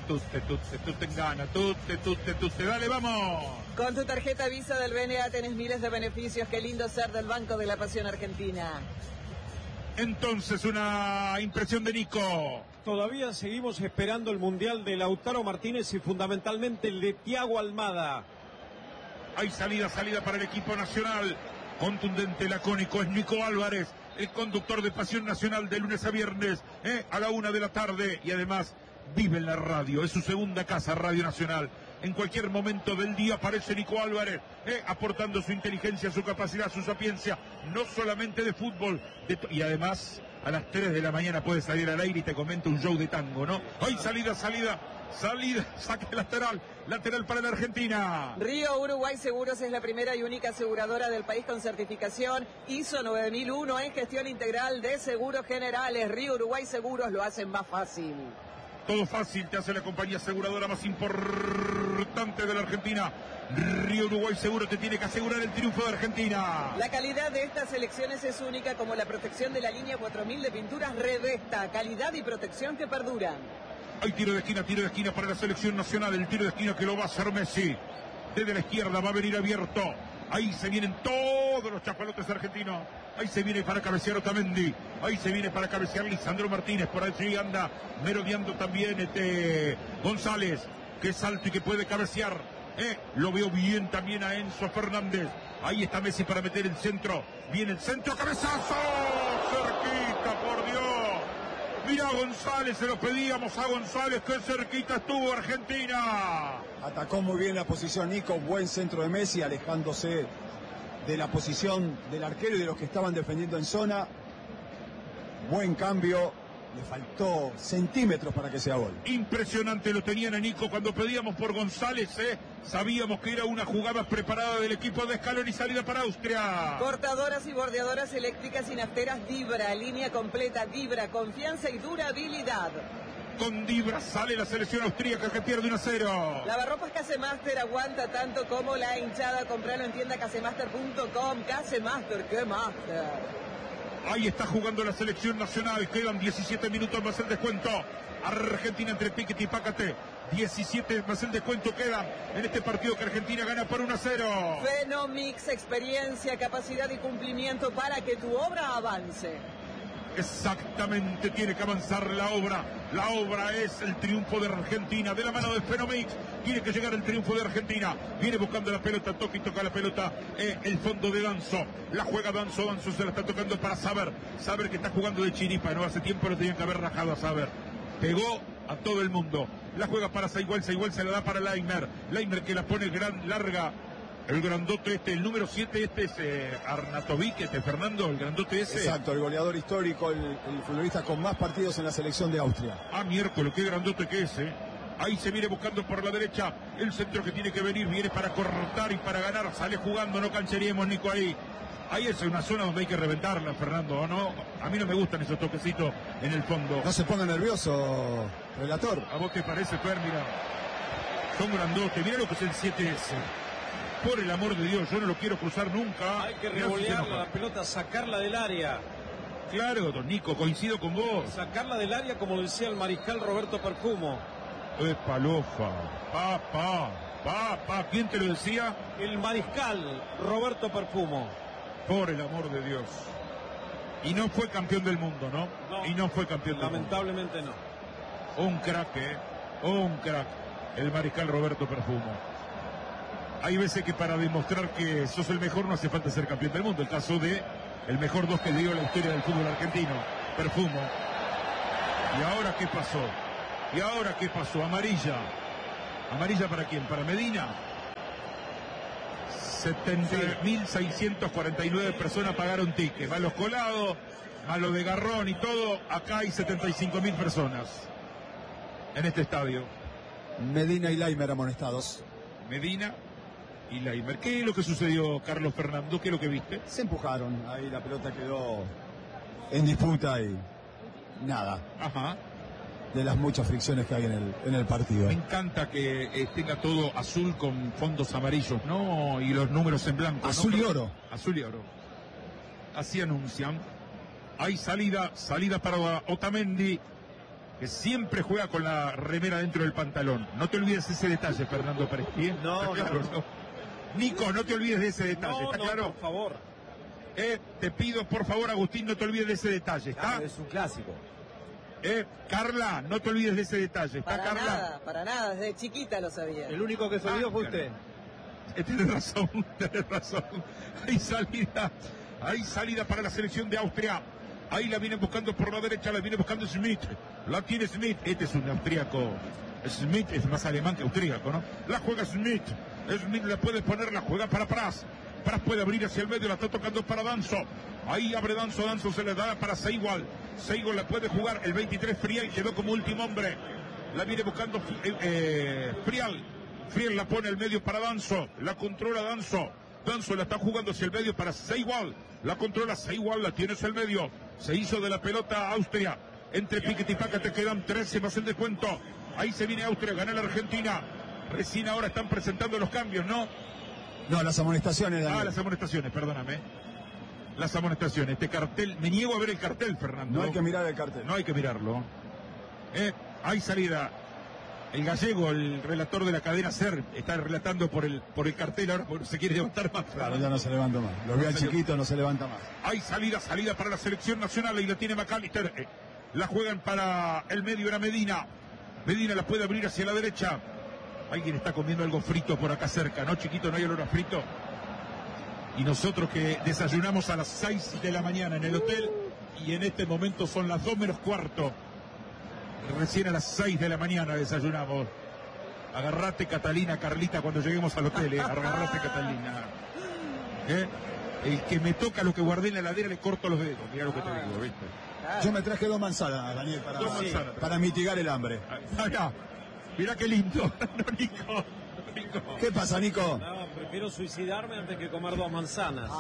te engana, dale, vamos. Con tu tarjeta Visa del BNA tenés miles de beneficios, qué lindo ser del Banco de la Pasión Argentina. Entonces, una impresión de Nico. Todavía seguimos esperando el Mundial de Lautaro Martínez y fundamentalmente el de Thiago Almada. Hay salida para el equipo nacional. Contundente, lacónico, es Nico Álvarez, el conductor de Pasión Nacional de lunes a viernes, a la 1 de la tarde. Y además vive en la radio, es su segunda casa, Radio Nacional. En cualquier momento del día aparece Nico Álvarez, aportando su inteligencia, su capacidad, su sapiencia, no solamente de fútbol, y además a las 3 de la mañana puede salir al aire y te comenta un show de tango, ¿no? Hay salida, saque lateral para la Argentina. Río Uruguay Seguros es la primera y única aseguradora del país con certificación ISO 9001 en gestión integral de seguros generales. Río Uruguay Seguros lo hacen más fácil. Todo fácil te hace la compañía aseguradora más importante de la Argentina. Río Uruguay Seguro te tiene que asegurar el triunfo de Argentina. La calidad de estas selecciones es única, como la protección de la línea 4000 de pinturas Revesta. Calidad y protección que perduran. Hay tiro de esquina para la selección nacional. El tiro de esquina que lo va a hacer Messi. Desde la izquierda va a venir abierto. Ahí se vienen todos los chapalotes argentinos. Ahí se viene para cabecear Otamendi. Ahí se viene para cabecear Lisandro Martínez. Por allí anda merodeando también González, que es alto y que puede cabecear. Lo veo bien también a Enzo Fernández. Ahí está Messi para meter el centro. Viene el centro, cabezazo. Cerquita, por Dios. Mira a González, se lo pedíamos a González. Qué cerquita estuvo Argentina. Atacó muy bien la posición Nico. Buen centro de Messi, alejándose de la posición del arquero y de los que estaban defendiendo en zona. Buen cambio. Le faltó centímetros para que sea gol. Impresionante lo tenían a Nico cuando pedíamos por González, Sabíamos que era una jugada preparada del equipo de Scaloni y salida para Austria. Cortadoras y bordeadoras eléctricas y nafteras Dibra, línea completa Dibra, confianza y durabilidad. Con Dibra sale la selección austríaca que pierde 1-0. Lavarropas Casemaster aguanta tanto como la hinchada. Compralo en tienda casemaster.com. Casemaster, ¿qué master? Ahí está jugando la selección nacional. Quedan 17 minutos más el descuento. Argentina entre Piquete y Pácate. 17 más el descuento quedan en este partido que Argentina gana por 1-0. Fenomix, experiencia, capacidad y cumplimiento para que tu obra avance. Exactamente, tiene que avanzar la obra. La obra es el triunfo de Argentina. De la mano de Fenomix tiene que llegar el triunfo de Argentina. Viene buscando la pelota, toca y toca la pelota. El fondo de Danzo. La juega Danzo se la está tocando para Saber. Saber que está jugando de chiripa, ¿no? Hace tiempo lo tenían que haber rajado a Saber. Pegó a todo el mundo. La juega para Saigual se la da para Leimer. Leimer que la pone larga. El grandote el número 7, es Arnautovic, Fernando, el grandote ese. Exacto, el goleador histórico, el futbolista con más partidos en la selección de Austria. Miércoles, qué grandote que es, Ahí se viene buscando por la derecha el centro que tiene que venir, viene para cortar y para ganar, sale jugando, no cancheríamos Nico ahí. Ahí es una zona donde hay que reventarla, Fernando, ¿no? A mí no me gustan esos toquecitos en el fondo. No se ponga nervioso, relator. ¿A vos te parece, Fer? Mira, son grandotes, mira lo que es el 7S. Por el amor de Dios, yo no lo quiero cruzar nunca. Hay que revolearla la pelota, sacarla del área. Claro, don Nico, coincido con vos. Sacarla del área, como lo decía el mariscal Roberto Perfumo. Es palofa. Papá, ¿quién te lo decía? El mariscal Roberto Perfumo. Por el amor de Dios. Y no fue campeón del mundo, ¿no? No. Y no fue campeón del mundo. Lamentablemente no. Un crack, un crack. El mariscal Roberto Perfumo. Hay veces que para demostrar que sos el mejor no hace falta ser campeón del mundo. El caso de el mejor 2 que dio la historia del fútbol argentino, Perfumo. ¿Y ahora qué pasó? Amarilla. ¿Amarilla para quién? ¿Para Medina? 70.649 personas pagaron ticket. Más los colados, más los de Garrón y todo. Acá hay 75.000 personas en este estadio. Medina y Leimer amonestados. Medina y Leimer. ¿Qué es lo que sucedió, Carlos Fernando? ¿Qué es lo que viste? Se empujaron, ahí la pelota quedó en disputa y nada. Ajá. de las muchas fricciones que hay en el partido. Me encanta que tenga todo azul con fondos amarillos, ¿no? Y los números en blanco. Azul, ¿no? Y oro. Azul y oro. Así anuncian. Hay salida para Otamendi, que siempre juega con la remera dentro del pantalón. No te olvides ese detalle, Fernando Presti, ¿eh? No, claro, no. Nico, no te olvides de ese detalle, ¿está claro? Por favor. Te pido, por favor, Agustín, no te olvides de ese detalle, ¿está? Claro, es un clásico. Carla, no te olvides de ese detalle, ¿está, para Carla? Para nada, desde chiquita lo sabía. El único que se olvidó fue usted. Tienes razón. Hay salida para la selección de Austria. Ahí la vienen buscando por la derecha, la viene buscando Smith. La tiene Smith. Este es un austríaco. Smith es más alemán que austríaco, ¿no? La juega Smith. Smith la puede poner, la juega para Pras. Pras puede abrir hacia el medio, la está tocando para Danzo. Ahí abre Danzo se le da para Seiwald. Seiwald la puede jugar, el 23 Friel quedó como último hombre. La viene buscando Friel. Friel la pone al medio para Danzo. La controla Danzo. Danzo la está jugando hacia el medio para Seiwald. La controla Seiwald, la tiene hacia el medio. Se hizo de la pelota Austria. Entre Piquet y Paca te quedan 13 más el descuento. Ahí se viene Austria, gana la Argentina. Recién ahora están presentando los cambios, ¿no? No, las amonestaciones. Daniel. Las amonestaciones, perdóname. Las amonestaciones. Este cartel, me niego a ver el cartel, Fernando. No hay que mirar el cartel. No hay que mirarlo. Hay salida. El gallego, el relator de la cadena SER, está relatando por el cartel, ahora se quiere levantar más. Claro, ya no se levanta más. Lo ve al chiquito, no se levanta más. Hay salida para la selección nacional y la tiene McAllister. La juegan para el medio, era Medina. Medina la puede abrir hacia la derecha. Alguien está comiendo algo frito por acá cerca, ¿no, chiquito? ¿No hay olor a frito? Y nosotros que desayunamos a las 6 de la mañana en el hotel y en este momento son las 2 menos cuarto. Recién a las 6 de la mañana desayunamos. Agarrate, Catalina, Carlita, cuando lleguemos al hotel, agarrate, Catalina. El que me toca lo que guardé en la heladera le corto los dedos. Mirá lo que te digo, ¿viste? Yo me traje 2 manzanas, Daniel, para mitigar el hambre. Mirá qué lindo. No, Nico. ¿Qué pasa, Nico? No, prefiero suicidarme antes que comer 2 manzanas.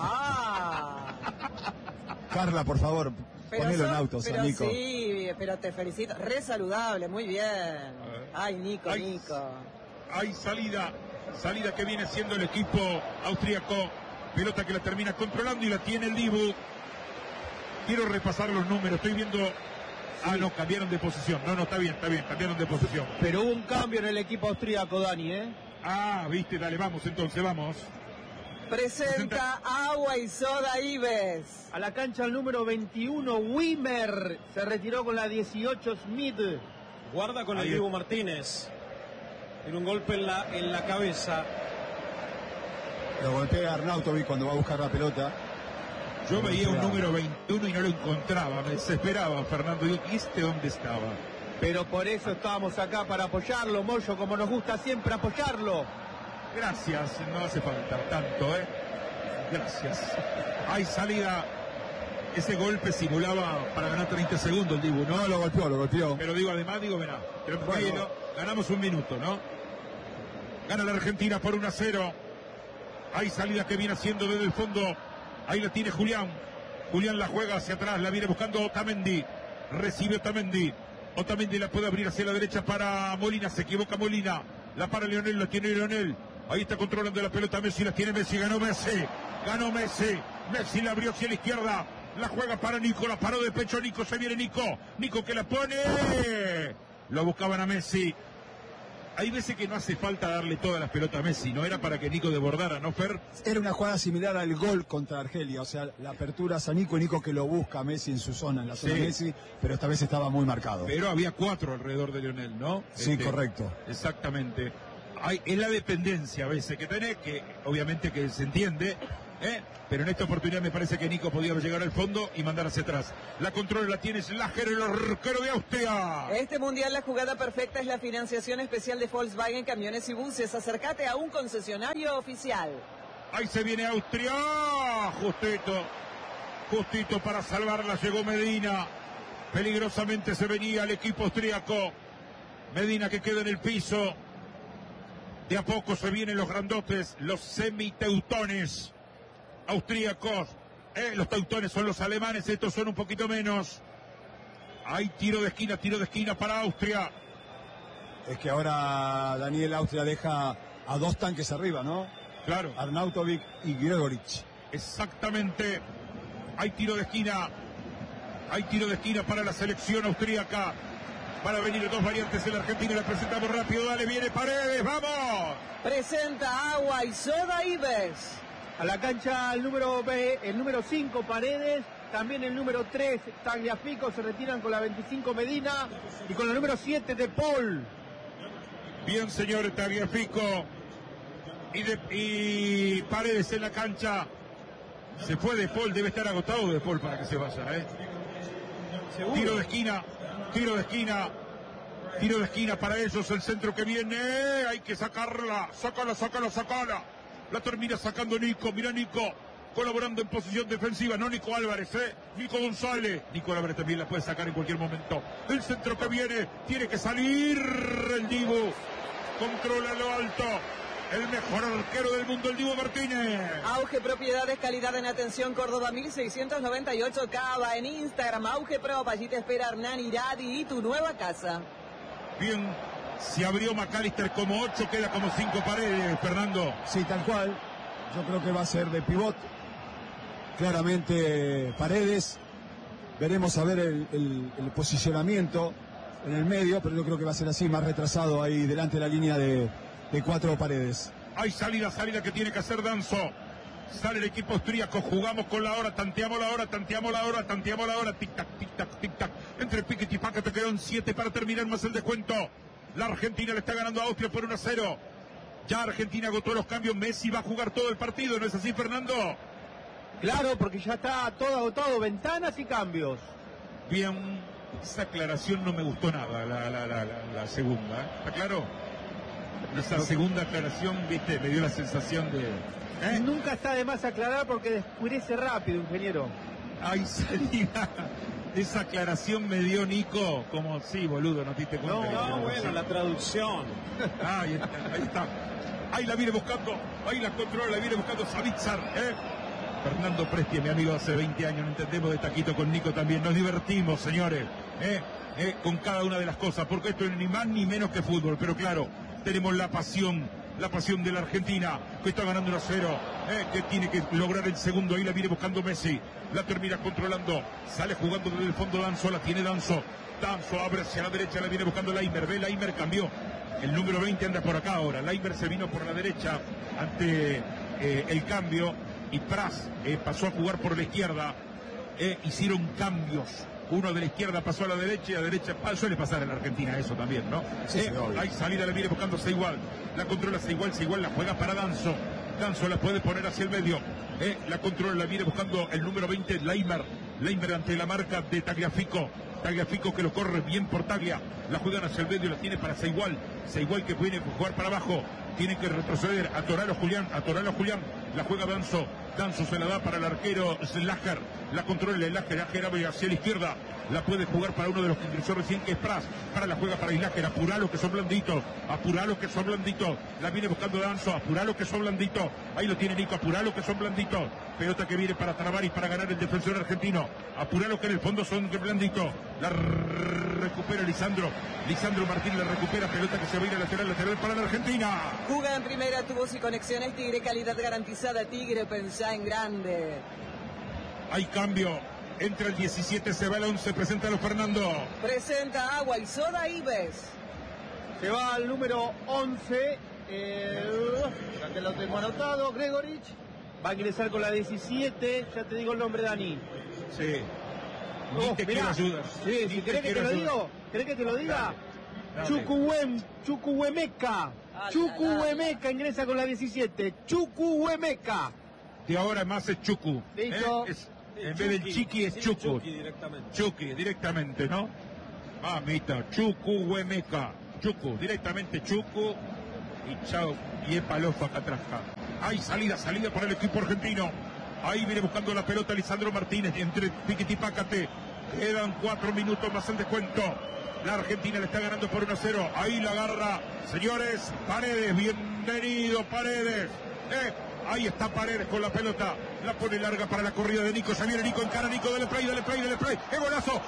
Carla, por favor, ponelo en autos a Nico. Sí, pero te felicito. Re saludable, muy bien. Ay, Nico. Hay salida que viene siendo el equipo austríaco. Pelota que la termina controlando y la tiene el Dibu. Quiero repasar los números, estoy viendo... no, cambiaron de posición. No, está bien, cambiaron de posición. Pero hubo un cambio en el equipo austríaco, Dani, ¿eh? Viste, dale, vamos entonces, vamos. Presenta Agua y Soda Ives. A la cancha el número 21, Wimmer. Se retiró con la 18, Smith. Guarda con el Diego Martínez. Tiene un golpe en la cabeza. Lo golpea Arnautovic cuando va a buscar la pelota. Yo veía un número 21 y no lo encontraba, me desesperaba, Fernando. ¿Y dónde estaba? Pero por eso estábamos acá, para apoyarlo, Moyo, como nos gusta siempre apoyarlo. Gracias, no hace falta tanto, Gracias. Hay salida. Ese golpe simulaba para ganar 30 segundos el Dibu, ¿no? No, lo golpeó. Pero además, verá. Bueno, ganamos un minuto, ¿no? Gana la Argentina por 1-0. Hay salida que viene haciendo desde el fondo. Ahí la tiene Julián. Julián la juega hacia atrás, la viene buscando Otamendi. Recibe Otamendi. Otamendi la puede abrir hacia la derecha para Molina. Se equivoca Molina. La para Lionel, la tiene Lionel. Ahí está controlando la pelota Messi, la tiene Messi. Ganó Messi. Messi la abrió hacia la izquierda. La juega para Nico, la paró de pecho Nico. Se viene Nico. Nico que la pone. Lo buscaban a Messi. Hay veces que no hace falta darle todas las pelotas a Messi, no era para que Nico desbordara, ¿no, Fer? Era una jugada similar al gol contra Argelia, o sea, la apertura a Nico y Nico que lo busca a Messi en su zona, en la zona de Messi, pero esta vez estaba muy marcado. Pero había 4 alrededor de Lionel, ¿no? Sí, correcto. Exactamente. Es la dependencia a veces que tenés, que obviamente que se entiende, pero en esta oportunidad me parece que Nico podía llegar al fondo y mandar hacia atrás. La controla la tiene Slager, el arquero de Austria. Este mundial la jugada perfecta es la financiación especial de Volkswagen Camiones y Buses. Acércate a un concesionario oficial. Ahí se viene Austria, justito para salvarla, llegó Medina. Peligrosamente se venía el equipo austríaco. Medina que queda en el piso. De a poco se vienen los grandotes, los semiteutones austríacos. Los teutones son los alemanes, estos son un poquito menos. Hay tiro de esquina para Austria. Es que ahora Daniel, Austria deja a dos tanques arriba, ¿no? Claro. Arnautovic y Gregoritsch. Exactamente. Hay tiro de esquina para la selección austríaca. Van a venir dos variantes en la Argentina. La presentamos rápido. Dale, viene Paredes. ¡Vamos! Presenta Agua y Soda Ives. A la cancha el número 5 Paredes, también el número 3 Tagliafico, se retiran con la 25 Medina y con la número 7 De Paul. Bien, señor Tagliafico y Paredes en la cancha. Se fue De Paul, debe estar agotado De Paul para que se vaya, Tiro de esquina para ellos, el centro que viene, hay que sacarla, sácala. La termina sacando Nico, mira Nico, colaborando en posición defensiva, no Nico Álvarez, Nico González. Nico Álvarez también la puede sacar en cualquier momento. El centro que viene, tiene que salir el Dibu, controla lo alto. El mejor arquero del mundo, el Dibu Martínez. Auge Propiedades, calidad en atención, Córdoba 1698, Cava, en Instagram, Auge Pro, allí te espera Hernán Iradi y tu nueva casa. Bien, se abrió McAllister como 8, queda como 5 Paredes, Fernando. Sí, tal cual. Yo creo que va a ser de pivot. Claramente Paredes. Veremos a ver el posicionamiento en el medio, pero yo creo que va a ser así, más retrasado ahí delante de la línea de 4 Paredes. Hay salida que tiene que hacer Danzo. Sale el equipo austríaco, jugamos con la hora, tanteamos la hora, tic-tac, tic-tac, tic-tac. Entre Piquet y Paca te quedan 7 para terminar más el descuento. La Argentina le está ganando a Austria por 1-0. Ya Argentina agotó los cambios, Messi va a jugar todo el partido, ¿no es así, Fernando? Claro, porque ya está todo agotado, ventanas y cambios. Bien, esa aclaración no me gustó nada, la segunda, ¿está claro? Esa segunda aclaración, viste, me dio la sensación de... Nunca está de más aclarar porque descurece rápido, ingeniero. Ay, salida. Esa aclaración me dio Nico, como sí, boludo, no te diste cuenta. No, bueno, la traducción. Ahí está. Ahí la viene buscando, ahí la controla, la viene buscando Savitzer, Fernando Presti, mi amigo hace 20 años, no entendemos de taquito con Nico también. Nos divertimos, señores, con cada una de las cosas, porque esto es ni más ni menos que fútbol, pero claro, tenemos la pasión de la Argentina, que está ganando 1-0, que tiene que lograr el segundo, ahí la viene buscando Messi, la termina controlando, sale jugando desde el fondo Danzo, la tiene Danzo abre hacia la derecha, la viene buscando Laimer, Laimer cambió, el número 20 anda por acá ahora, Laimer se vino por la derecha ante el cambio, y Pras pasó a jugar por la izquierda, hicieron cambios. Uno de la izquierda pasó a la derecha y a la derecha suele pasar en la Argentina eso también, ¿no? Sí, hay salida, la viene buscando Seigual, la controla Seigual, la juega para Danzo la puede poner hacia el medio, la controla, la viene buscando el número 20, Laimer ante la marca de Tagliafico que lo corre bien por Taglia, la juegan hacia el medio, la tiene para Seigual que viene a jugar para abajo, tiene que retroceder, atoralo Julián, la juega Danzo se la da para el arquero Slager, la controla Slager abre hacia la izquierda, la puede jugar para uno de los que ingresó recién, que es Pras, la juega para Slager, apuralo que son blanditos, la viene buscando Danzo, apuralo que son blanditos, ahí lo tiene Nico, apuralo que son blanditos, pelota que viene para Travaris para ganar el defensor argentino, apuralo que en el fondo son blanditos, la recupera Lisandro Martín, la recupera, pelota que se va a ir a lateral para la Argentina. Juga en primera, tubos y conexiones Tigre, calidad garantizada Tigre, pensá en grande. Hay cambio, entra el 17, se va el 11, preséntalo Fernando. Presenta Agua y Soda Ives. Se va al número 11, ya te lo tengo anotado, Gregoritsch. Va a ingresar con la 17, ya te digo el nombre, Dani. Sí. Quiero ayudar. Sí, si querés que te lo digo, ¿querés que te lo diga? Dale. Chucuhuemeca ingresa con la 17. Chucuhuemeca. De ahora más es Chucu. Listo. En vez del Chiqui es Chucu. Chucky directamente, ¿no? Mamita, Chucuhuemeca. Chucu, directamente Chucu. Y chao. Y es palofa acá atrás. Hay salida para el equipo argentino. Ahí viene buscando la pelota Lisandro Martínez entre Piquet y Pácate. Quedan 4 minutos más el descuento. La Argentina le está ganando por 1-0. Ahí la agarra, señores, Paredes. Bienvenido, Paredes. Ahí está Paredes con la pelota. La pone larga para la corrida de Nico. Se viene Nico, encara Nico, dale play. ¡Qué golazo!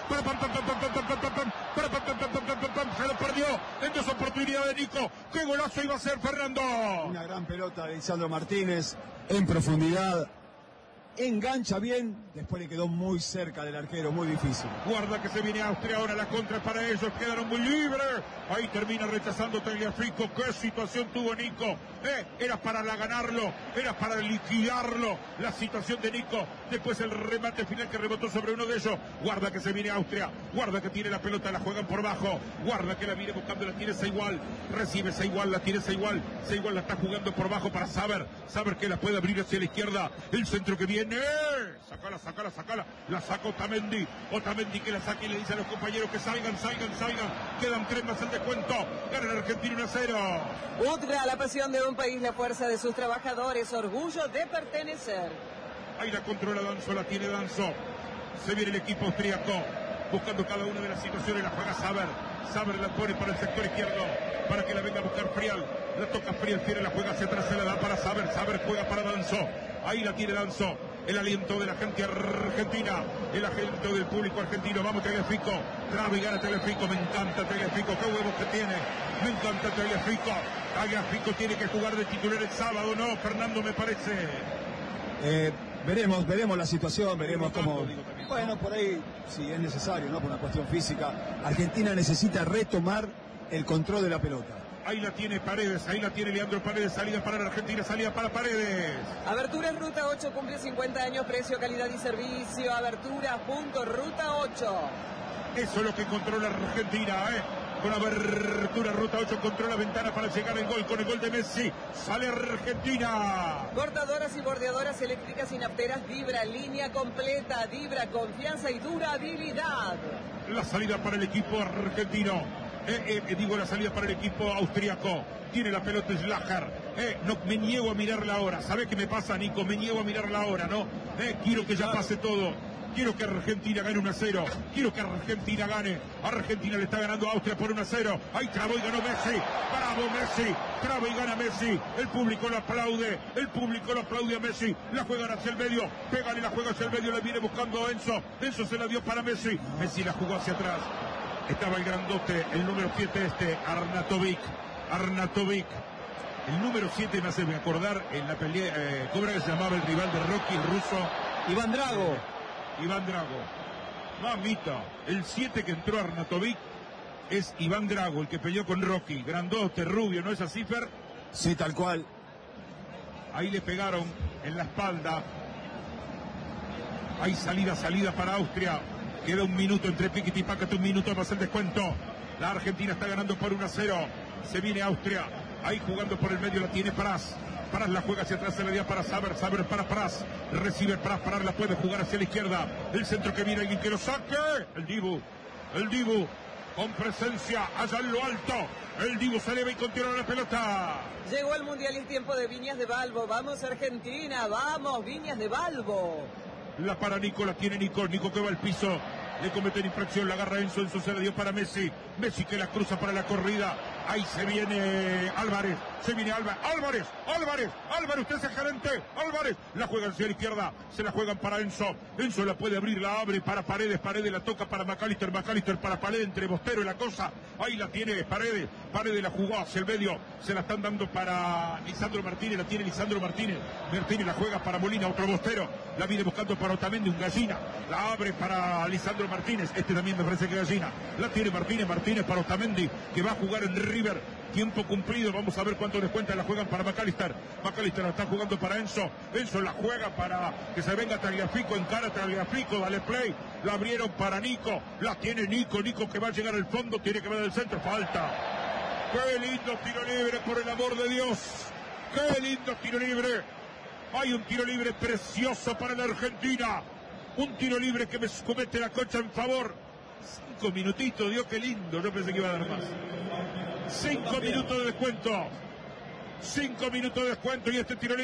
Se lo perdió en dos oportunidades de Nico. ¡Qué golazo iba a ser, Fernando! Una gran pelota de Lisandro Martínez en profundidad. Engancha bien, después le quedó muy cerca del arquero, muy difícil. Guarda que se viene Austria, ahora la contra es para ellos, quedaron muy libres. Ahí termina rechazando Tagliafico. ¿Qué situación tuvo Nico? Era para ganarlo, era para liquidarlo. La situación de Nico, después el remate final que rebotó sobre uno de ellos. Guarda que se viene Austria, guarda que tiene la pelota, la juegan por bajo. Guarda que la viene buscando, la tiene Seigual. Recibe Seigual, la tiene Seigual. Seigual la está jugando por bajo para Saber que la puede abrir hacia la izquierda. El centro que viene. Sacala. La saca Otamendi que la saque y le dice a los compañeros que salgan. Quedan 3 más el descuento. Gana el Argentina 1-0. Udgra, la pasión de un país, la fuerza de sus trabajadores, orgullo de pertenecer. Ahí la controla Danzo, la tiene Danzo. Se viene el equipo austríaco buscando cada una de las situaciones, la juega Saber la pone para el sector izquierdo para que la venga a buscar Frial. La toca Frial, la juega hacia atrás, se la da para Saber juega para Danzo. Ahí la tiene Danzo. El aliento de la gente argentina, el aliento del público argentino. Vamos, Tagliafico, traba y gana Tagliafico. Me encanta Tagliafico, qué huevos que tiene. Me encanta Tagliafico. Tagliafico tiene que jugar de titular el sábado, ¿no, Fernando? Me parece. Veremos la situación, veremos cómo. Bueno, por ahí, si es necesario, ¿no? Por una cuestión física. Argentina necesita retomar el control de la pelota. Ahí la tiene Paredes, ahí la tiene Leandro Paredes, salida para la Argentina, salida para Paredes. Aberturas Ruta 8 cumple 50 años, precio, calidad y servicio. Aberturas.Ruta 8. Eso es lo que controla Argentina, Con Abertura Ruta 8 controla ventana para llegar el gol, con el gol de Messi. Sale Argentina. Cortadoras y bordeadoras eléctricas y nafteras Vibra, línea completa, Vibra, confianza y durabilidad. La salida para el equipo argentino. La salida para el equipo austríaco. Tiene la pelota Schlager. No, me niego a mirarla ahora. ¿Sabe qué me pasa, Nico? Me niego a mirarla ahora, ¿no? Quiero que ya pase todo. Quiero que Argentina gane 1-0. Quiero que Argentina gane. Argentina le está ganando a Austria por 1-0. Ahí trabó y ganó Messi. Bravo Messi. Traba y gana Messi. El público lo aplaude. A Messi. La juegan hacia el medio. Pegan y la juega hacia el medio. La viene buscando Enzo. Enzo se la dio para Messi. Messi la jugó hacia atrás. Estaba el grandote, el número 7 Arnautovic. El número 7 me hace acordar en la pelea, ¿cómo era que se llamaba el rival de Rocky, el ruso? Iván Drago. Mamita, el 7 que entró Arnautovic es Iván Drago, el que peleó con Rocky. Grandote, rubio, ¿no es así, Fer? Sí, tal cual. Ahí le pegaron en la espalda. Hay salida para Austria. Queda un minuto entre Piquet y Paquet, un minuto más el descuento. La Argentina está ganando por 1-0. Se viene Austria. Ahí jugando por el medio la tiene Pras. Pras la juega hacia atrás, se la dio para Saber para Pras. Recibe Pras, la puede jugar hacia la izquierda. El centro que viene, alguien que lo saque. El Dibu. Con presencia allá en lo alto. El Dibu se eleva y continúa la pelota. Llegó el Mundial y es tiempo de Viñas de Balbo. Vamos Argentina, vamos Viñas de Balbo. La para Nico, la tiene Nico que va al piso, le cometen infracción, la agarra Enzo se la dio para Messi que la cruza para la corrida. Ahí se viene Álvarez, Álvarez, usted es el gerente, Álvarez, la juega hacia la izquierda, se la juegan para Enzo la puede abrir, la abre para Paredes la toca para McAllister para Paredes, entre Bostero y la cosa, ahí la tiene Paredes la jugó hacia el medio, se la están dando para Lisandro Martínez, la tiene Lisandro Martínez la juega para Molina, otro Bostero, la viene buscando para Otamendi, un Gallina, la abre para Lisandro Martínez, también me parece que Gallina, la tiene Martínez para Otamendi, que va a jugar en River, tiempo cumplido, vamos a ver cuánto descuenta, la juegan para McAllister la está jugando para Enzo la juega para que se venga Tagliafico, encara Tagliafico, dale play, la abrieron para Nico, la tiene Nico que va a llegar al fondo, tiene que ver del centro, falta, qué lindo tiro libre, por el amor de Dios, qué lindo tiro libre, hay un tiro libre precioso para la Argentina, un tiro libre que me comete la Concha en favor, 5 minutitos, Dios, qué lindo, no pensé que iba a dar más. 5 minutos de descuento. 5 minutos de descuento y este tiro libre.